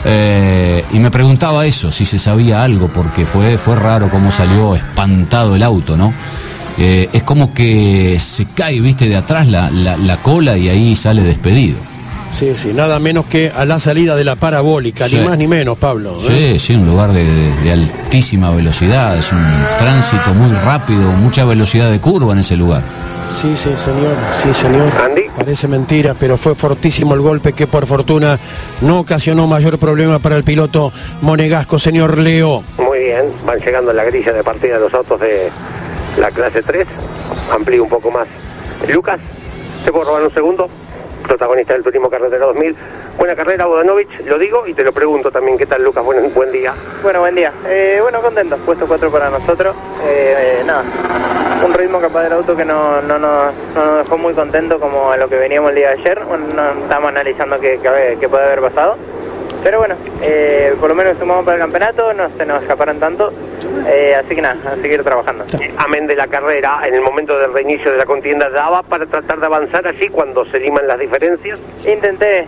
Y me preguntaba eso, si se sabía algo, porque fue raro cómo salió espantado el auto, ¿no? Es como que se cae, viste, de atrás la cola, y ahí sale despedido. Sí, nada menos que a la salida de la parabólica, sí, ni más ni menos, Pablo. Sí, un lugar de altísima velocidad, es un tránsito muy rápido, mucha velocidad de curva en ese lugar. Sí, señor. Andy. Parece mentira, pero fue fortísimo el golpe, que por fortuna no ocasionó mayor problema para el piloto monegasco, señor Leo. Muy bien, van llegando a la grilla de partida los autos de la clase 3. Amplío un poco más. Lucas, ¿te puedo robar un segundo? Protagonista del Turismo Carretera 2000. Buena carrera, Vodanovic, lo digo y te lo pregunto también. ¿Qué tal, Lucas? Buen día. Bueno, buen día. Contento. Puesto 4 para nosotros. Nada, un ritmo capaz del auto que no nos dejó muy contento como a lo que veníamos el día de ayer. Bueno, no estamos analizando qué puede haber pasado. Pero bueno, por lo menos sumamos para el campeonato, no se nos escaparon tanto. Así que nada, a seguir trabajando. Amén de la carrera, en el momento del reinicio de la contienda, ¿daba para tratar de avanzar allí cuando se liman las diferencias? Intenté,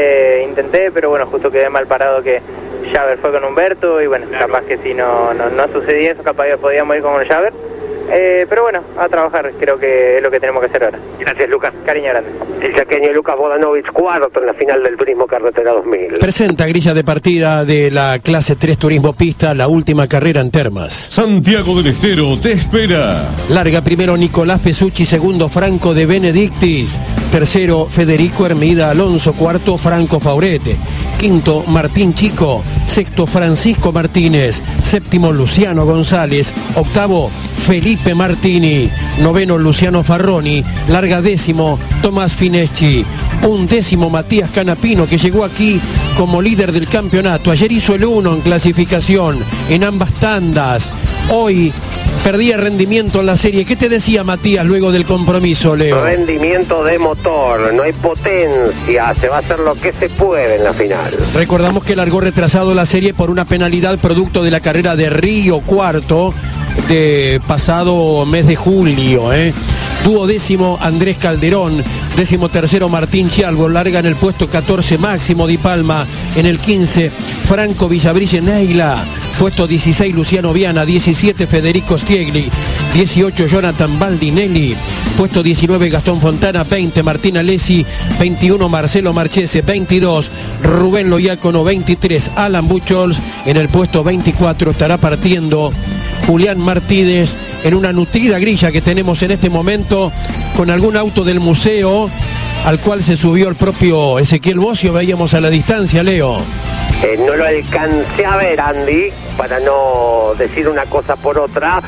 pero bueno, justo quedé mal parado, que Javer fue con Humberto, y bueno, claro, capaz que si no sucedía eso, capaz que podíamos ir con el Javer. Pero bueno, a trabajar, creo que es lo que tenemos que hacer ahora. Gracias, Lucas. Cariño grande. El chaqueño Lucas Vodanovic, cuarto en la final del Turismo Carretera 2000. Presenta grilla de partida de la clase 3 Turismo Pista, la última carrera en Termas. Santiago del Estero te espera. Larga primero Nicolás Pesucci, segundo Franco de Benedictis, tercero Federico Hermida Alonso, cuarto Franco Faurete, quinto Martín Chico, sexto Francisco Martínez, séptimo Luciano González, octavo Felipe Martini, noveno Luciano Farroni, larga décimo Tomás Fineschi, undécimo Matías Canapino, que llegó aquí como líder del campeonato. Ayer hizo el 1 en clasificación en ambas tandas. Hoy perdía rendimiento en la serie. ¿Qué te decía Matías luego del compromiso, Leo? Rendimiento de motor, no hay potencia, se va a hacer lo que se puede en la final. Recordamos que largó retrasado la serie por una penalidad producto de la carrera de Río Cuarto de pasado mes de julio. Duodécimo Andrés Calderón, décimo tercero Martín Chialvo, larga en el puesto 14 Máximo Di Palma, en el 15 Franco Villabrille Neila, puesto 16 Luciano Viana, 17 Federico Stiegli, 18 Jonathan Baldinelli, puesto 19 Gastón Fontana, 20 Martín Alessi, 21 Marcelo Marchese, 22 Rubén Loiacono, 23 Alan Buchholz, en el puesto 24 estará partiendo Julián Martínez en una nutrida grilla que tenemos en este momento con algún auto del museo al cual se subió el propio Ezequiel Bocio. Veíamos a la distancia, Leo. No lo alcancé a ver, Andy, para no decir una cosa por otra.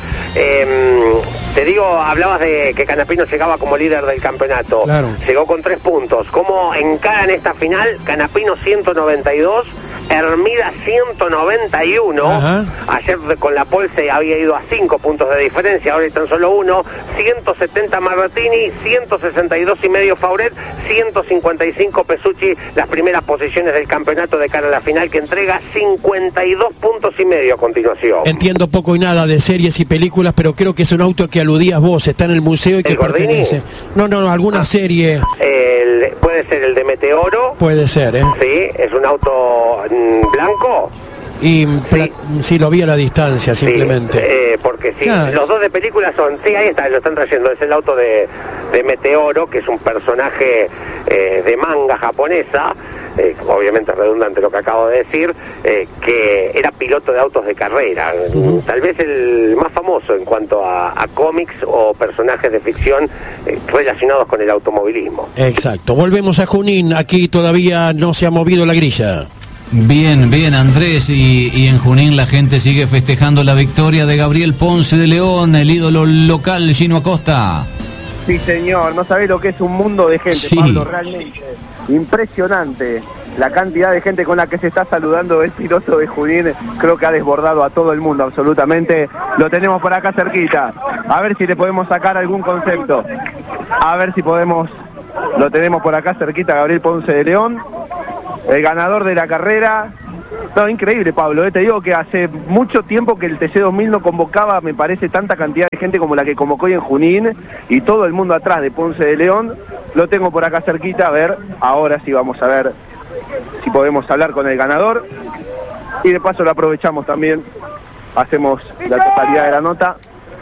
Te digo, hablabas de que Canapino llegaba como líder del campeonato. Claro. Llegó con 3 puntos. ¿Cómo encaran esta final? Canapino 192 Hermida 191. Ajá. Ayer con la pole se había ido a 5 puntos de diferencia, ahora están solo 1. 170 Marratini, 162,5 Fauret, 155 Pesucci, las primeras posiciones del campeonato de cara a la final, que entrega 52,5 puntos a continuación. Entiendo poco y nada de series y películas, pero creo que es un auto que aludías vos, está en el museo y que pertenece. No, alguna serie. Puede ser el de Meteoro. Puede ser, ¿eh? Sí, es un auto blanco. Y sí, lo vi a la distancia, simplemente. Sí, porque sí, los dos de película son, sí, ahí está, lo están trayendo, es el auto de Meteoro, que es un personaje de manga japonesa, obviamente redundante lo que acabo de decir, que era piloto de autos de carrera, tal vez el más famoso en cuanto a cómics o personajes de ficción relacionados con el automovilismo. Exacto, volvemos a Junín, aquí todavía no se ha movido la grilla. Bien, Andrés, y en Junín la gente sigue festejando la victoria de Gabriel Ponce de León, el ídolo local Gino Acosta. Sí, señor, no sabés lo que es un mundo de gente, sí. Pablo, realmente impresionante la cantidad de gente con la que se está saludando el piloto de Junín. Creo que ha desbordado a todo el mundo, absolutamente. Lo tenemos por acá cerquita, a ver si le podemos sacar algún concepto, a ver si podemos. Lo tenemos por acá cerquita, Gabriel Ponce de León, el ganador de la carrera. No, increíble, Pablo, te digo que hace mucho tiempo que el TC2000 no convocaba, me parece, tanta cantidad de gente como la que convocó hoy en Junín, y todo el mundo atrás de Ponce de León. Lo tengo por acá cerquita, a ver, ahora sí vamos a ver si podemos hablar con el ganador, y de paso lo aprovechamos también, hacemos la totalidad de la nota.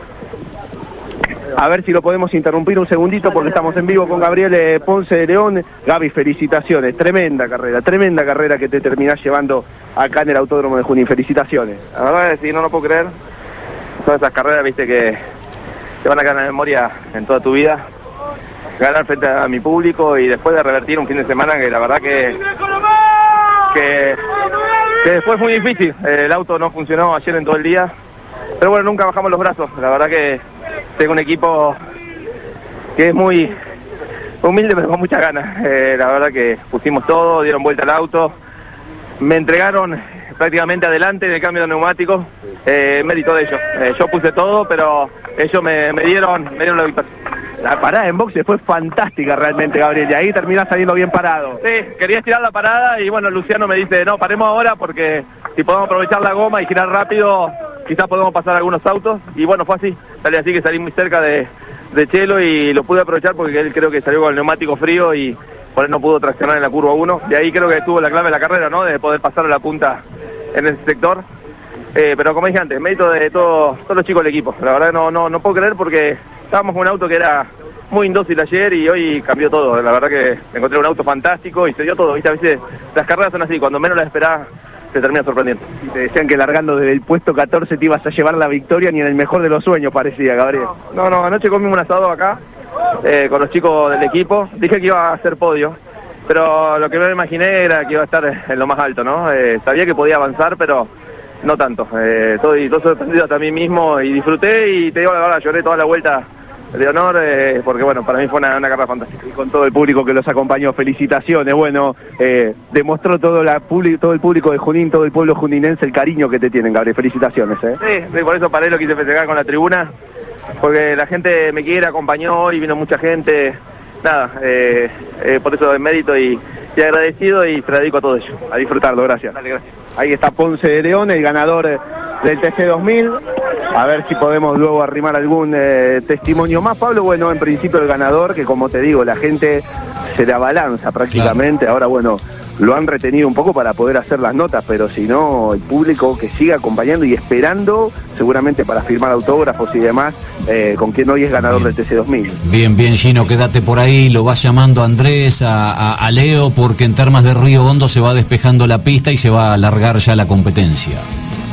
A ver si lo podemos interrumpir un segundito porque estamos en vivo con Gabriel Ponce de León. Gaby, felicitaciones, tremenda carrera que te terminás llevando acá en el Autódromo de Junín, felicitaciones. La verdad es que no lo puedo creer, todas esas carreras, viste, que te van a quedar en la memoria en toda tu vida. Ganar frente a mi público y después de revertir un fin de semana que la verdad que después fue muy difícil. El auto no funcionó ayer en todo el día, pero bueno, nunca bajamos los brazos. La verdad que tengo un equipo que es muy humilde pero con muchas ganas. La verdad que pusimos todo, dieron vuelta al auto, me entregaron prácticamente adelante en el cambio de neumáticos, mérito de ellos. Yo puse todo, pero ellos me dieron la victoria. La parada en boxe fue fantástica realmente, Gabriel, y ahí terminás saliendo bien parado. Sí, quería estirar la parada y bueno, Luciano me dice, no, paremos ahora porque si podemos aprovechar la goma y girar rápido, quizás podemos pasar algunos autos. Y bueno, fue así, así que salí muy cerca de Chelo y lo pude aprovechar porque él creo que salió con el neumático frío y por él no pudo traccionar en la curva 1. De ahí creo que estuvo la clave de la carrera, ¿no? De poder pasar a la punta en ese sector. Pero como dije antes, mérito de todos los chicos del equipo. La verdad no puedo creer porque estábamos con un auto que era muy indócil ayer y hoy cambió todo. La verdad que encontré un auto fantástico y se dio todo, ¿viste? A veces las carreras son así, cuando menos las esperás te termina sorprendiendo. Y te decían que largando desde el puesto 14 te ibas a llevar la victoria, ni en el mejor de los sueños parecía, Gabriel. No, anoche comimos un asado acá con los chicos del equipo. Dije que iba a hacer podio, pero lo que no me imaginé era que iba a estar en lo más alto, ¿no? Sabía que podía avanzar, pero no tanto. Estoy sorprendido hasta a mí mismo y disfruté y te digo la verdad, lloré toda la vuelta de honor, porque bueno, para mí fue una carrera fantástica. Y con todo el público que los acompañó, felicitaciones. Bueno, demostró todo el público de Junín, todo el pueblo juninense el cariño que te tienen, Gabriel, felicitaciones. Sí, por eso paré, lo quise festejar con la tribuna, porque la gente me quiere, acompañó hoy, vino mucha gente, nada, por eso el mérito y agradecido y te dedico a todo ello. A disfrutarlo, gracias. Dale, gracias. Ahí está Ponce de León, el ganador del TC2000. A ver si podemos luego arrimar algún testimonio más, Pablo. Bueno, en principio el ganador, que como te digo, la gente se le abalanza prácticamente. Claro. Ahora, bueno, lo han retenido un poco para poder hacer las notas, pero si no, el público que sigue acompañando y esperando, seguramente para firmar autógrafos y demás, con quien hoy es ganador del TC2000. Bien, Gino, quédate por ahí, lo vas llamando a Andrés, a Leo, porque en Termas de Río Hondo se va despejando la pista y se va a alargar ya la competencia.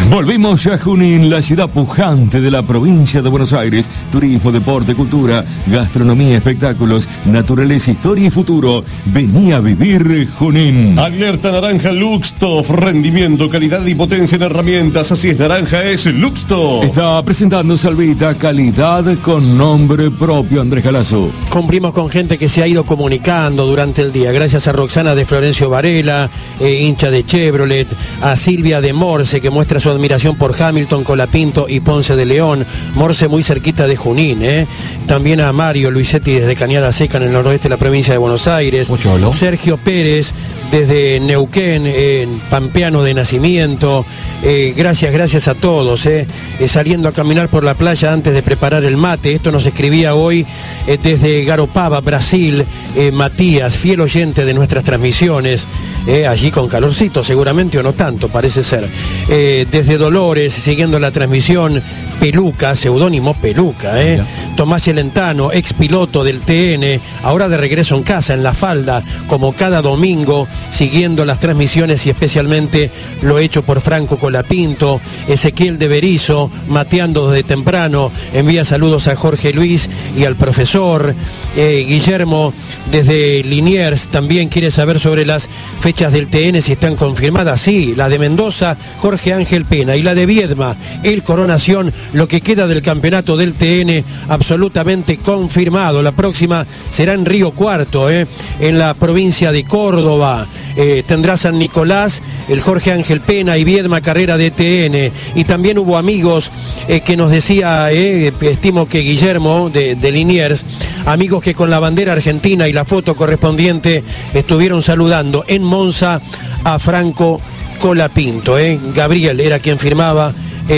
Volvimos a Junín, la ciudad pujante de la provincia de Buenos Aires. Turismo, deporte, cultura, gastronomía, espectáculos, naturaleza, historia y futuro. Vení a vivir Junín. Alerta naranja Luxtof, rendimiento, calidad y potencia en herramientas. Así es, naranja es Luxtof. Está presentando Salvita, calidad con nombre propio, Andrés Galazo. Cumplimos con gente que se ha ido comunicando durante el día. Gracias a Roxana de Florencio Varela, hincha de Chevrolet, a Silvia de Morse, que muestra su admiración por Hamilton, Colapinto y Ponce de León. Morse muy cerquita de Junín, También a Mario Luisetti desde Cañada Seca en el noroeste de la provincia de Buenos Aires. Pocholo. Sergio Pérez desde Neuquén, pampeano de nacimiento. Gracias a todos, saliendo a caminar por la playa antes de preparar el mate. Esto nos escribía hoy desde Garopaba, Brasil, Matías, fiel oyente de nuestras transmisiones, allí con calorcito seguramente, o no tanto, parece ser. Desde Dolores, siguiendo la transmisión, Peluca, seudónimo Peluca, Tomás Celentano, ex piloto del TN, ahora de regreso en casa, en La Falda, como cada domingo, siguiendo las transmisiones y especialmente lo hecho por Franco Colapinto. Ezequiel de Berizo, mateando desde temprano, envía saludos a Jorge Luis y al profesor. Guillermo desde Liniers también quiere saber sobre las fechas del TN, si están confirmadas. Sí, la de Mendoza, Jorge Ángel Pena, y la de Viedma, el Coronación, lo que queda del campeonato del TN, absolutamente confirmado. La próxima será en Río Cuarto, en la provincia de Córdoba. Tendrá San Nicolás, el Jorge Ángel Pena, y Viedma carrera de TN. Y también hubo amigos que nos decía, estimo que Guillermo de Liniers, amigos que con la bandera argentina y la foto correspondiente estuvieron saludando en Monza a Franco Colapinto. Gabriel era quien firmaba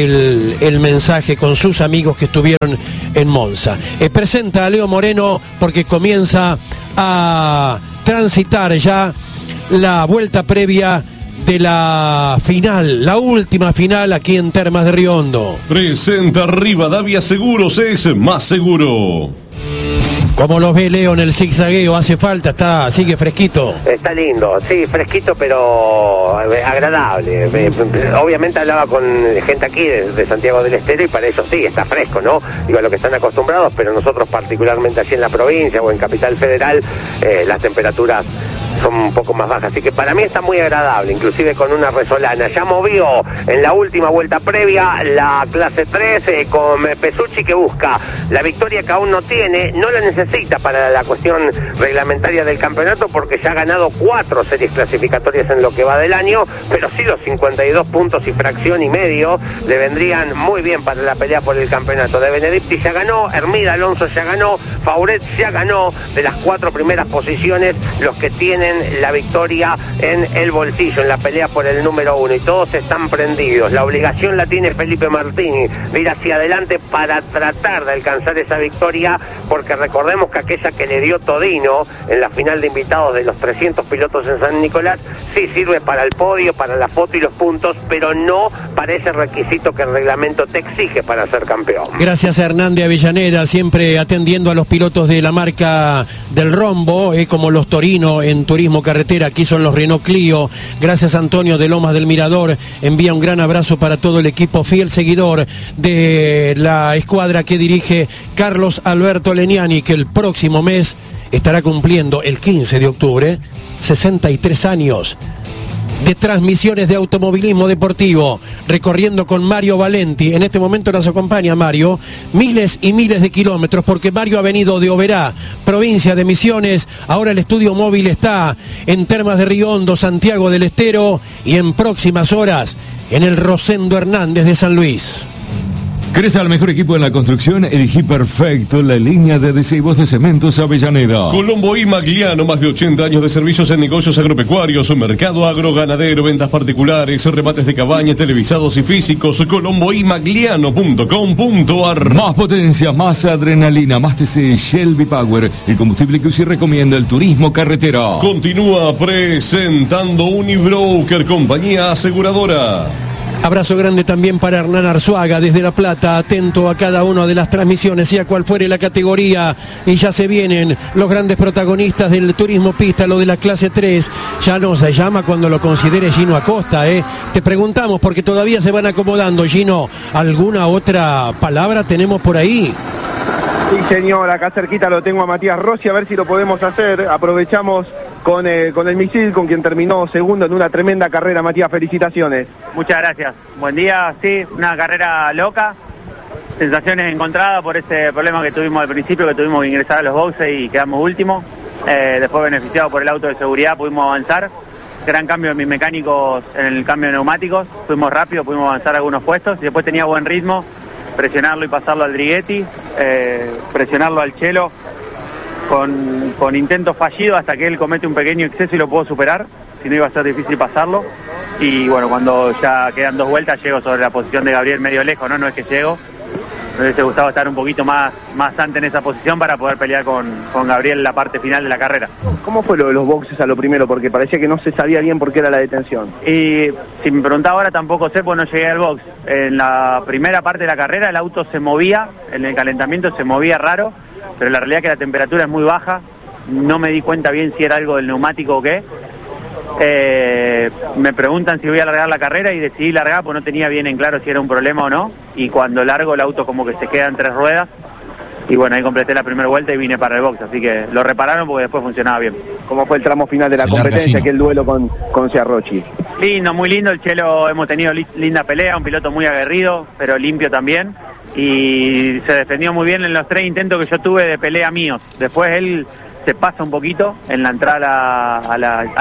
el mensaje con sus amigos que estuvieron en Monza. Presenta a Leo Moreno porque comienza a transitar ya la vuelta previa de la final, la última final aquí en Termas de Río Hondo. Presenta Rivadavia Seguros, es más seguro. ¿Cómo los ve Leo en el zigzagueo? ¿Hace falta? Sigue fresquito? Está lindo, sí, fresquito, pero agradable. Obviamente hablaba con gente aquí de Santiago del Estero y para ellos sí, está fresco, ¿no? Digo, a lo que están acostumbrados, pero nosotros particularmente aquí en la provincia o en Capital Federal, las temperaturas son un poco más bajas, así que para mí está muy agradable, inclusive con una resolana. Ya movió en la última vuelta previa la clase 3 con Pesucci, que busca la victoria que aún no tiene, no la necesita para la cuestión reglamentaria del campeonato porque ya ha ganado 4 series clasificatorias en lo que va del año, pero sí los 52 puntos y fracción y medio le vendrían muy bien para la pelea por el campeonato. De Benedicti ya ganó, Hermida Alonso ya ganó, Fauret ya ganó. De las 4 primeras posiciones, los que tienen la victoria en el bolsillo, en la pelea por el número 1, y todos están prendidos. La obligación la tiene Felipe Martini de ir hacia adelante para tratar de alcanzar esa victoria, porque recordemos que aquella que le dio Todino en la final de invitados de los 300 pilotos en San Nicolás sí sirve para el podio, para la foto y los puntos, pero no para ese requisito que el reglamento te exige para ser campeón. Gracias a Hernández Avellaneda, siempre atendiendo a los pilotos de la marca del Rombo, como los Torino en Turismo Carretera. Aquí son los Renault Clio. Gracias a Antonio de Lomas del Mirador, envía un gran abrazo para todo el equipo, fiel seguidor de la escuadra que dirige Carlos Alberto Leniani, que el próximo mes estará cumpliendo, el 15 de octubre, 63 años de transmisiones de automovilismo deportivo, recorriendo con Mario Valenti. En este momento nos acompaña Mario, miles y miles de kilómetros, porque Mario ha venido de Oberá, provincia de Misiones. Ahora el estudio móvil está en Termas de Río Hondo, Santiago del Estero, y en próximas horas en el Rosendo Hernández de San Luis. ¿Querés al mejor equipo en la construcción? Elegí perfecto la línea de adhesivos de Cementos Avellaneda. Colombo y Magliano, más de 80 años de servicios en negocios agropecuarios, mercado agroganadero, ventas particulares, remates de cabañas, televisados y físicos. colomboymagliano.com.ar. Más potencia, más adrenalina, más TC Shelby Power, el combustible que usted recomienda el turismo carretera. Continúa presentando Unibroker, compañía aseguradora. Abrazo grande también para Hernán Arzuaga desde La Plata, atento a cada una de las transmisiones, sea cual fuere la categoría, y ya se vienen los grandes protagonistas del turismo pista, lo de la clase 3, ya no se llama cuando lo considere Gino Acosta, Te preguntamos porque todavía se van acomodando. Gino, ¿alguna otra palabra tenemos por ahí? Sí, señor, acá cerquita lo tengo a Matías Rossi, a ver si lo podemos hacer. Aprovechamos con el misil, con quien terminó segundo en una tremenda carrera. Matías, felicitaciones. Muchas gracias. Buen día, sí, una carrera loca, sensaciones encontradas por ese problema que tuvimos al principio, que tuvimos que ingresar a los boxes y quedamos últimos. Después, beneficiados por el auto de seguridad, pudimos avanzar. Gran cambio en mis mecánicos en el cambio de neumáticos, fuimos rápido, pudimos avanzar algunos puestos y después tenía buen ritmo, presionarlo y pasarlo al Drighetti, presionarlo al Chelo con intentos fallidos hasta que él comete un pequeño exceso y lo puedo superar, si no iba a ser difícil pasarlo. Y bueno, cuando ya quedan 2 vueltas llego sobre la posición de Gabriel medio lejos, no es que llego. Me hubiese gustado estar un poquito más antes en esa posición para poder pelear con Gabriel en la parte final de la carrera. ¿Cómo fue lo de los boxes a lo primero? Porque parecía que no se sabía bien por qué era la detención. Y si me preguntaba ahora tampoco sé, pues no llegué al box. En la primera parte de la carrera el auto se movía, en el calentamiento se movía raro, pero la realidad es que la temperatura es muy baja, no me di cuenta bien si era algo del neumático o qué. Me preguntan si voy a largar la carrera y decidí largar, pues no tenía bien en claro si era un problema o no, y cuando largo el auto como que se queda en 3 ruedas, y bueno, ahí completé la primera vuelta y vine para el box, así que lo repararon porque después funcionaba bien. ¿Cómo fue el tramo final de la competencia, aquel duelo con Ciarrochi? Lindo, muy lindo, el Chelo, hemos tenido linda pelea, un piloto muy aguerrido, pero limpio también, y se defendió muy bien en los 3 intentos que yo tuve de pelea míos. Después él se pasa un poquito en la entrada a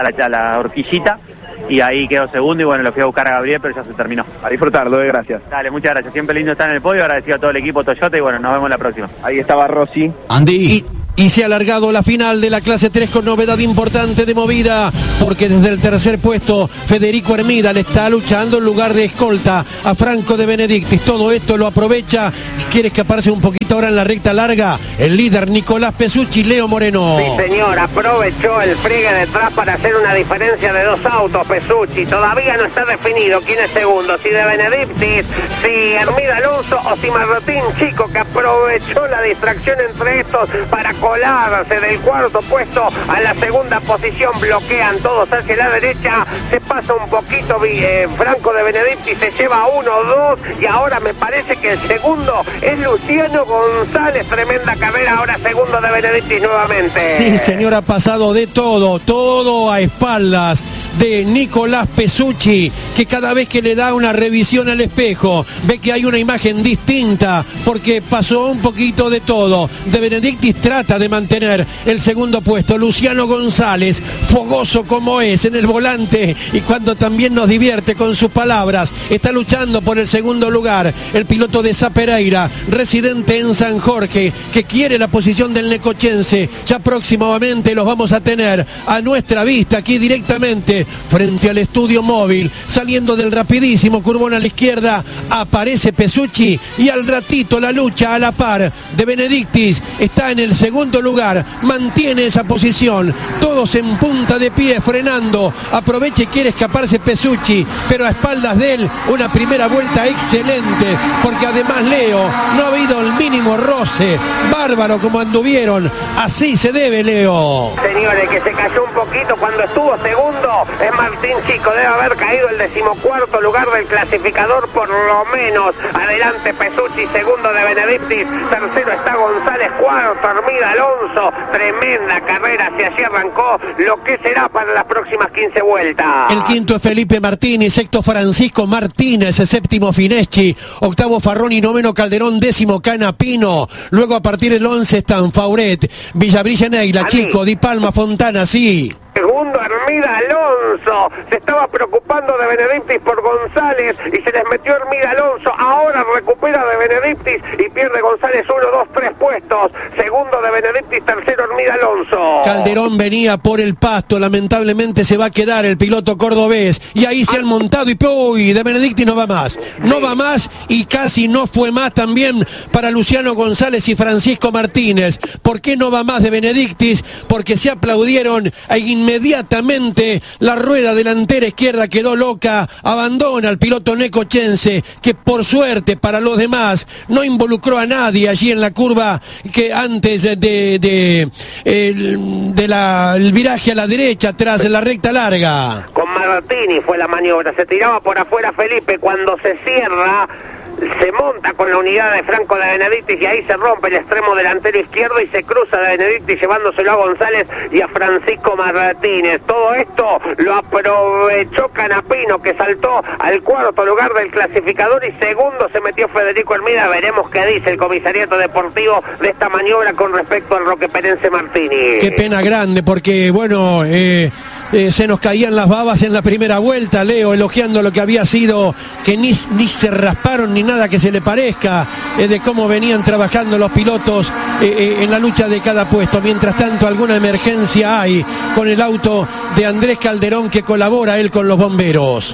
la horquillita y ahí quedó segundo y bueno, lo fui a buscar a Gabriel, pero ya se terminó. A disfrutarlo, gracias. Dale, muchas gracias. Siempre lindo estar en el podio, agradecido a todo el equipo Toyota y bueno, nos vemos la próxima. Ahí estaba Rossi. Andy. Y se ha alargado la final de la clase 3 con novedad importante de movida, porque desde el tercer puesto Federico Hermida le está luchando en lugar de escolta a Franco de Benedictis. Todo esto lo aprovecha y quiere escaparse un poquito ahora en la recta larga el líder Nicolás Pesucci, Leo Moreno. Sí, señor, aprovechó el friegue detrás para hacer una diferencia de 2 autos. Pesucci todavía no está definido quién es segundo, si de Benedictis, si Hermida Alonso o si Marrotín Chico, que aprovechó la distracción entre estos para colarse del cuarto puesto a la segunda posición. Bloquean todos hacia la derecha, se pasa un poquito Franco de Benedictis, se lleva 1, 2 y ahora me parece que el segundo es Luciano González. Tremenda carrera, ahora segundo de Benedictis nuevamente. Sí, señor, ha pasado de todo a espaldas de Nicolás Pesucci, que cada vez que le da una revisión al espejo ve que hay una imagen distinta porque pasó un poquito de todo. De Benedictis trata de mantener el segundo puesto. Luciano González, fogoso como es en el volante y cuando también nos divierte con sus palabras, está luchando por el segundo lugar. El piloto de Sapereira, residente en San Jorge, que quiere la posición del necochense. Ya próximamente los vamos a tener a nuestra vista aquí directamente frente al estudio móvil. Saliendo del rapidísimo curvón a la izquierda aparece Pesucci y al ratito la lucha a la par de Benedictis. Está en el segundo lugar, mantiene esa posición, todos en punta de pie frenando. Aprovecha y quiere escaparse Pesucci, pero a espaldas de él una primera vuelta excelente, porque además Leo no ha habido el mínimo roce. Bárbaro como anduvieron, así se debe, Leo. Señores, que se cayó un poquito cuando estuvo segundo es Martín Chico, debe haber caído el 14º lugar del clasificador por lo menos. Adelante Pesucci, segundo de Benedictis, tercero está González, cuarto Hermida Alonso. Tremenda carrera, si así arrancó lo que será para las próximas 15 vueltas. El quinto es Felipe Martínez, sexto Francisco Martínez, séptimo Fineschi, octavo Farroni, noveno Calderón, décimo Canapino. Luego a partir del 11 están Fauret, Villabrilla Neila, Chico, Di Palma, Fontana, sí. Segundo Hermida Alonso, se estaba preocupando de Benedictis por González y se les metió Hermida Alonso. Ahora recupera de Benedictis y pierde González 1, 2, 3 puestos. Segundo de Benedictis, tercero Hermida Alonso. Calderón venía por el pasto, lamentablemente se va a quedar el piloto cordobés y ahí se han montado y uy, de Benedictis no va más. No va más y casi no fue más también para Luciano González y Francisco Martínez. ¿Por qué no va más de Benedictis? Porque se aplaudieron inmediatamente repente la rueda delantera izquierda quedó loca, abandona al piloto necochense, que por suerte para los demás no involucró a nadie allí en la curva que antes del viraje a la derecha tras la recta larga. Con Martini fue la maniobra, se tiraba por afuera Felipe, cuando se cierra se monta con la unidad de Franco de Benedictis y ahí se rompe el extremo delantero izquierdo y se cruza de Benedictis llevándoselo a González y a Francisco Martínez. Todo esto lo aprovechó Canapino, que saltó al cuarto lugar del clasificador, y segundo se metió Federico Hermida. Veremos qué dice el comisariato deportivo de esta maniobra con respecto al roqueperense Martini. Qué pena grande, porque bueno, se nos caían las babas en la primera vuelta, Leo, elogiando lo que había sido, que ni se rasparon ni nada que se le parezca, de cómo venían trabajando los pilotos en la lucha de cada puesto. Mientras tanto, alguna emergencia hay con el auto de Andrés Calderón, que colabora él con los bomberos.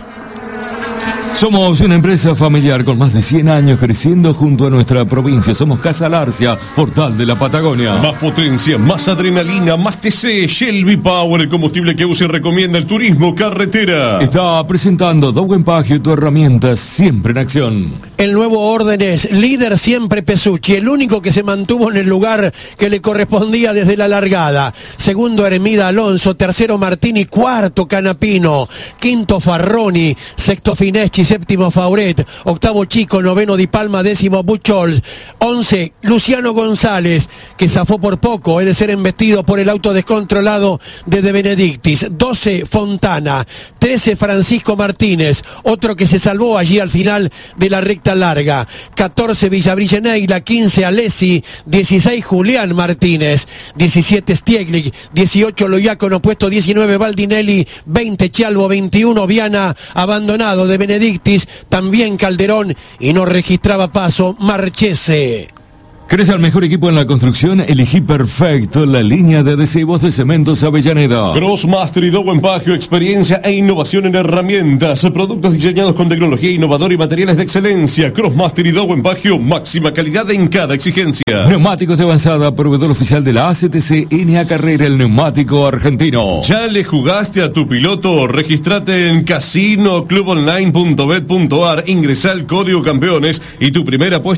Somos una empresa familiar con más de 100 años creciendo junto a nuestra provincia. Somos Casa Larcia, portal de la Patagonia. Más potencia, más adrenalina, más TC, Shelby Power, el combustible que usa y recomienda el turismo carretera. Está presentando Dowen Pagio, tu herramienta siempre en acción. El nuevo orden es líder siempre Pesucci, el único que se mantuvo en el lugar que le correspondía desde la largada. Segundo Hermida Alonso, tercero Martini, cuarto Canapino, quinto Farroni, sexto Fineschi, séptimo Fauret, octavo Chico, noveno Di Palma, décimo Buchholz, 11 Luciano González, que zafó por poco, es de ser embestido por el auto descontrolado de Benedictis, 12 Fontana, 13 Francisco Martínez, otro que se salvó allí al final de la recta larga, 14 Villabrilla Neila, 15 Alessi, 16 Julián Martínez, 17 Stieglich, 18 Loiacono, puesto 19 Baldinelli, 20 Chalvo, 21 Viana, abandonado de Benedictis, también Calderón, y no registraba paso Marchese. ¿Querés al mejor equipo en la construcción? Elegí perfecto la línea de adhesivos de Cementos Avellaneda. Crossmaster y Dowen Pagio, experiencia e innovación en herramientas, productos diseñados con tecnología innovadora y materiales de excelencia. Crossmaster y Dowen Pagio, máxima calidad en cada exigencia. Neumáticos de avanzada, proveedor oficial de la ACTC NA Carrera, el neumático argentino. ¿Ya le jugaste a tu piloto? Registrate en casinoclubonline.bet.ar, ingresá el código campeones y tu primera apuesta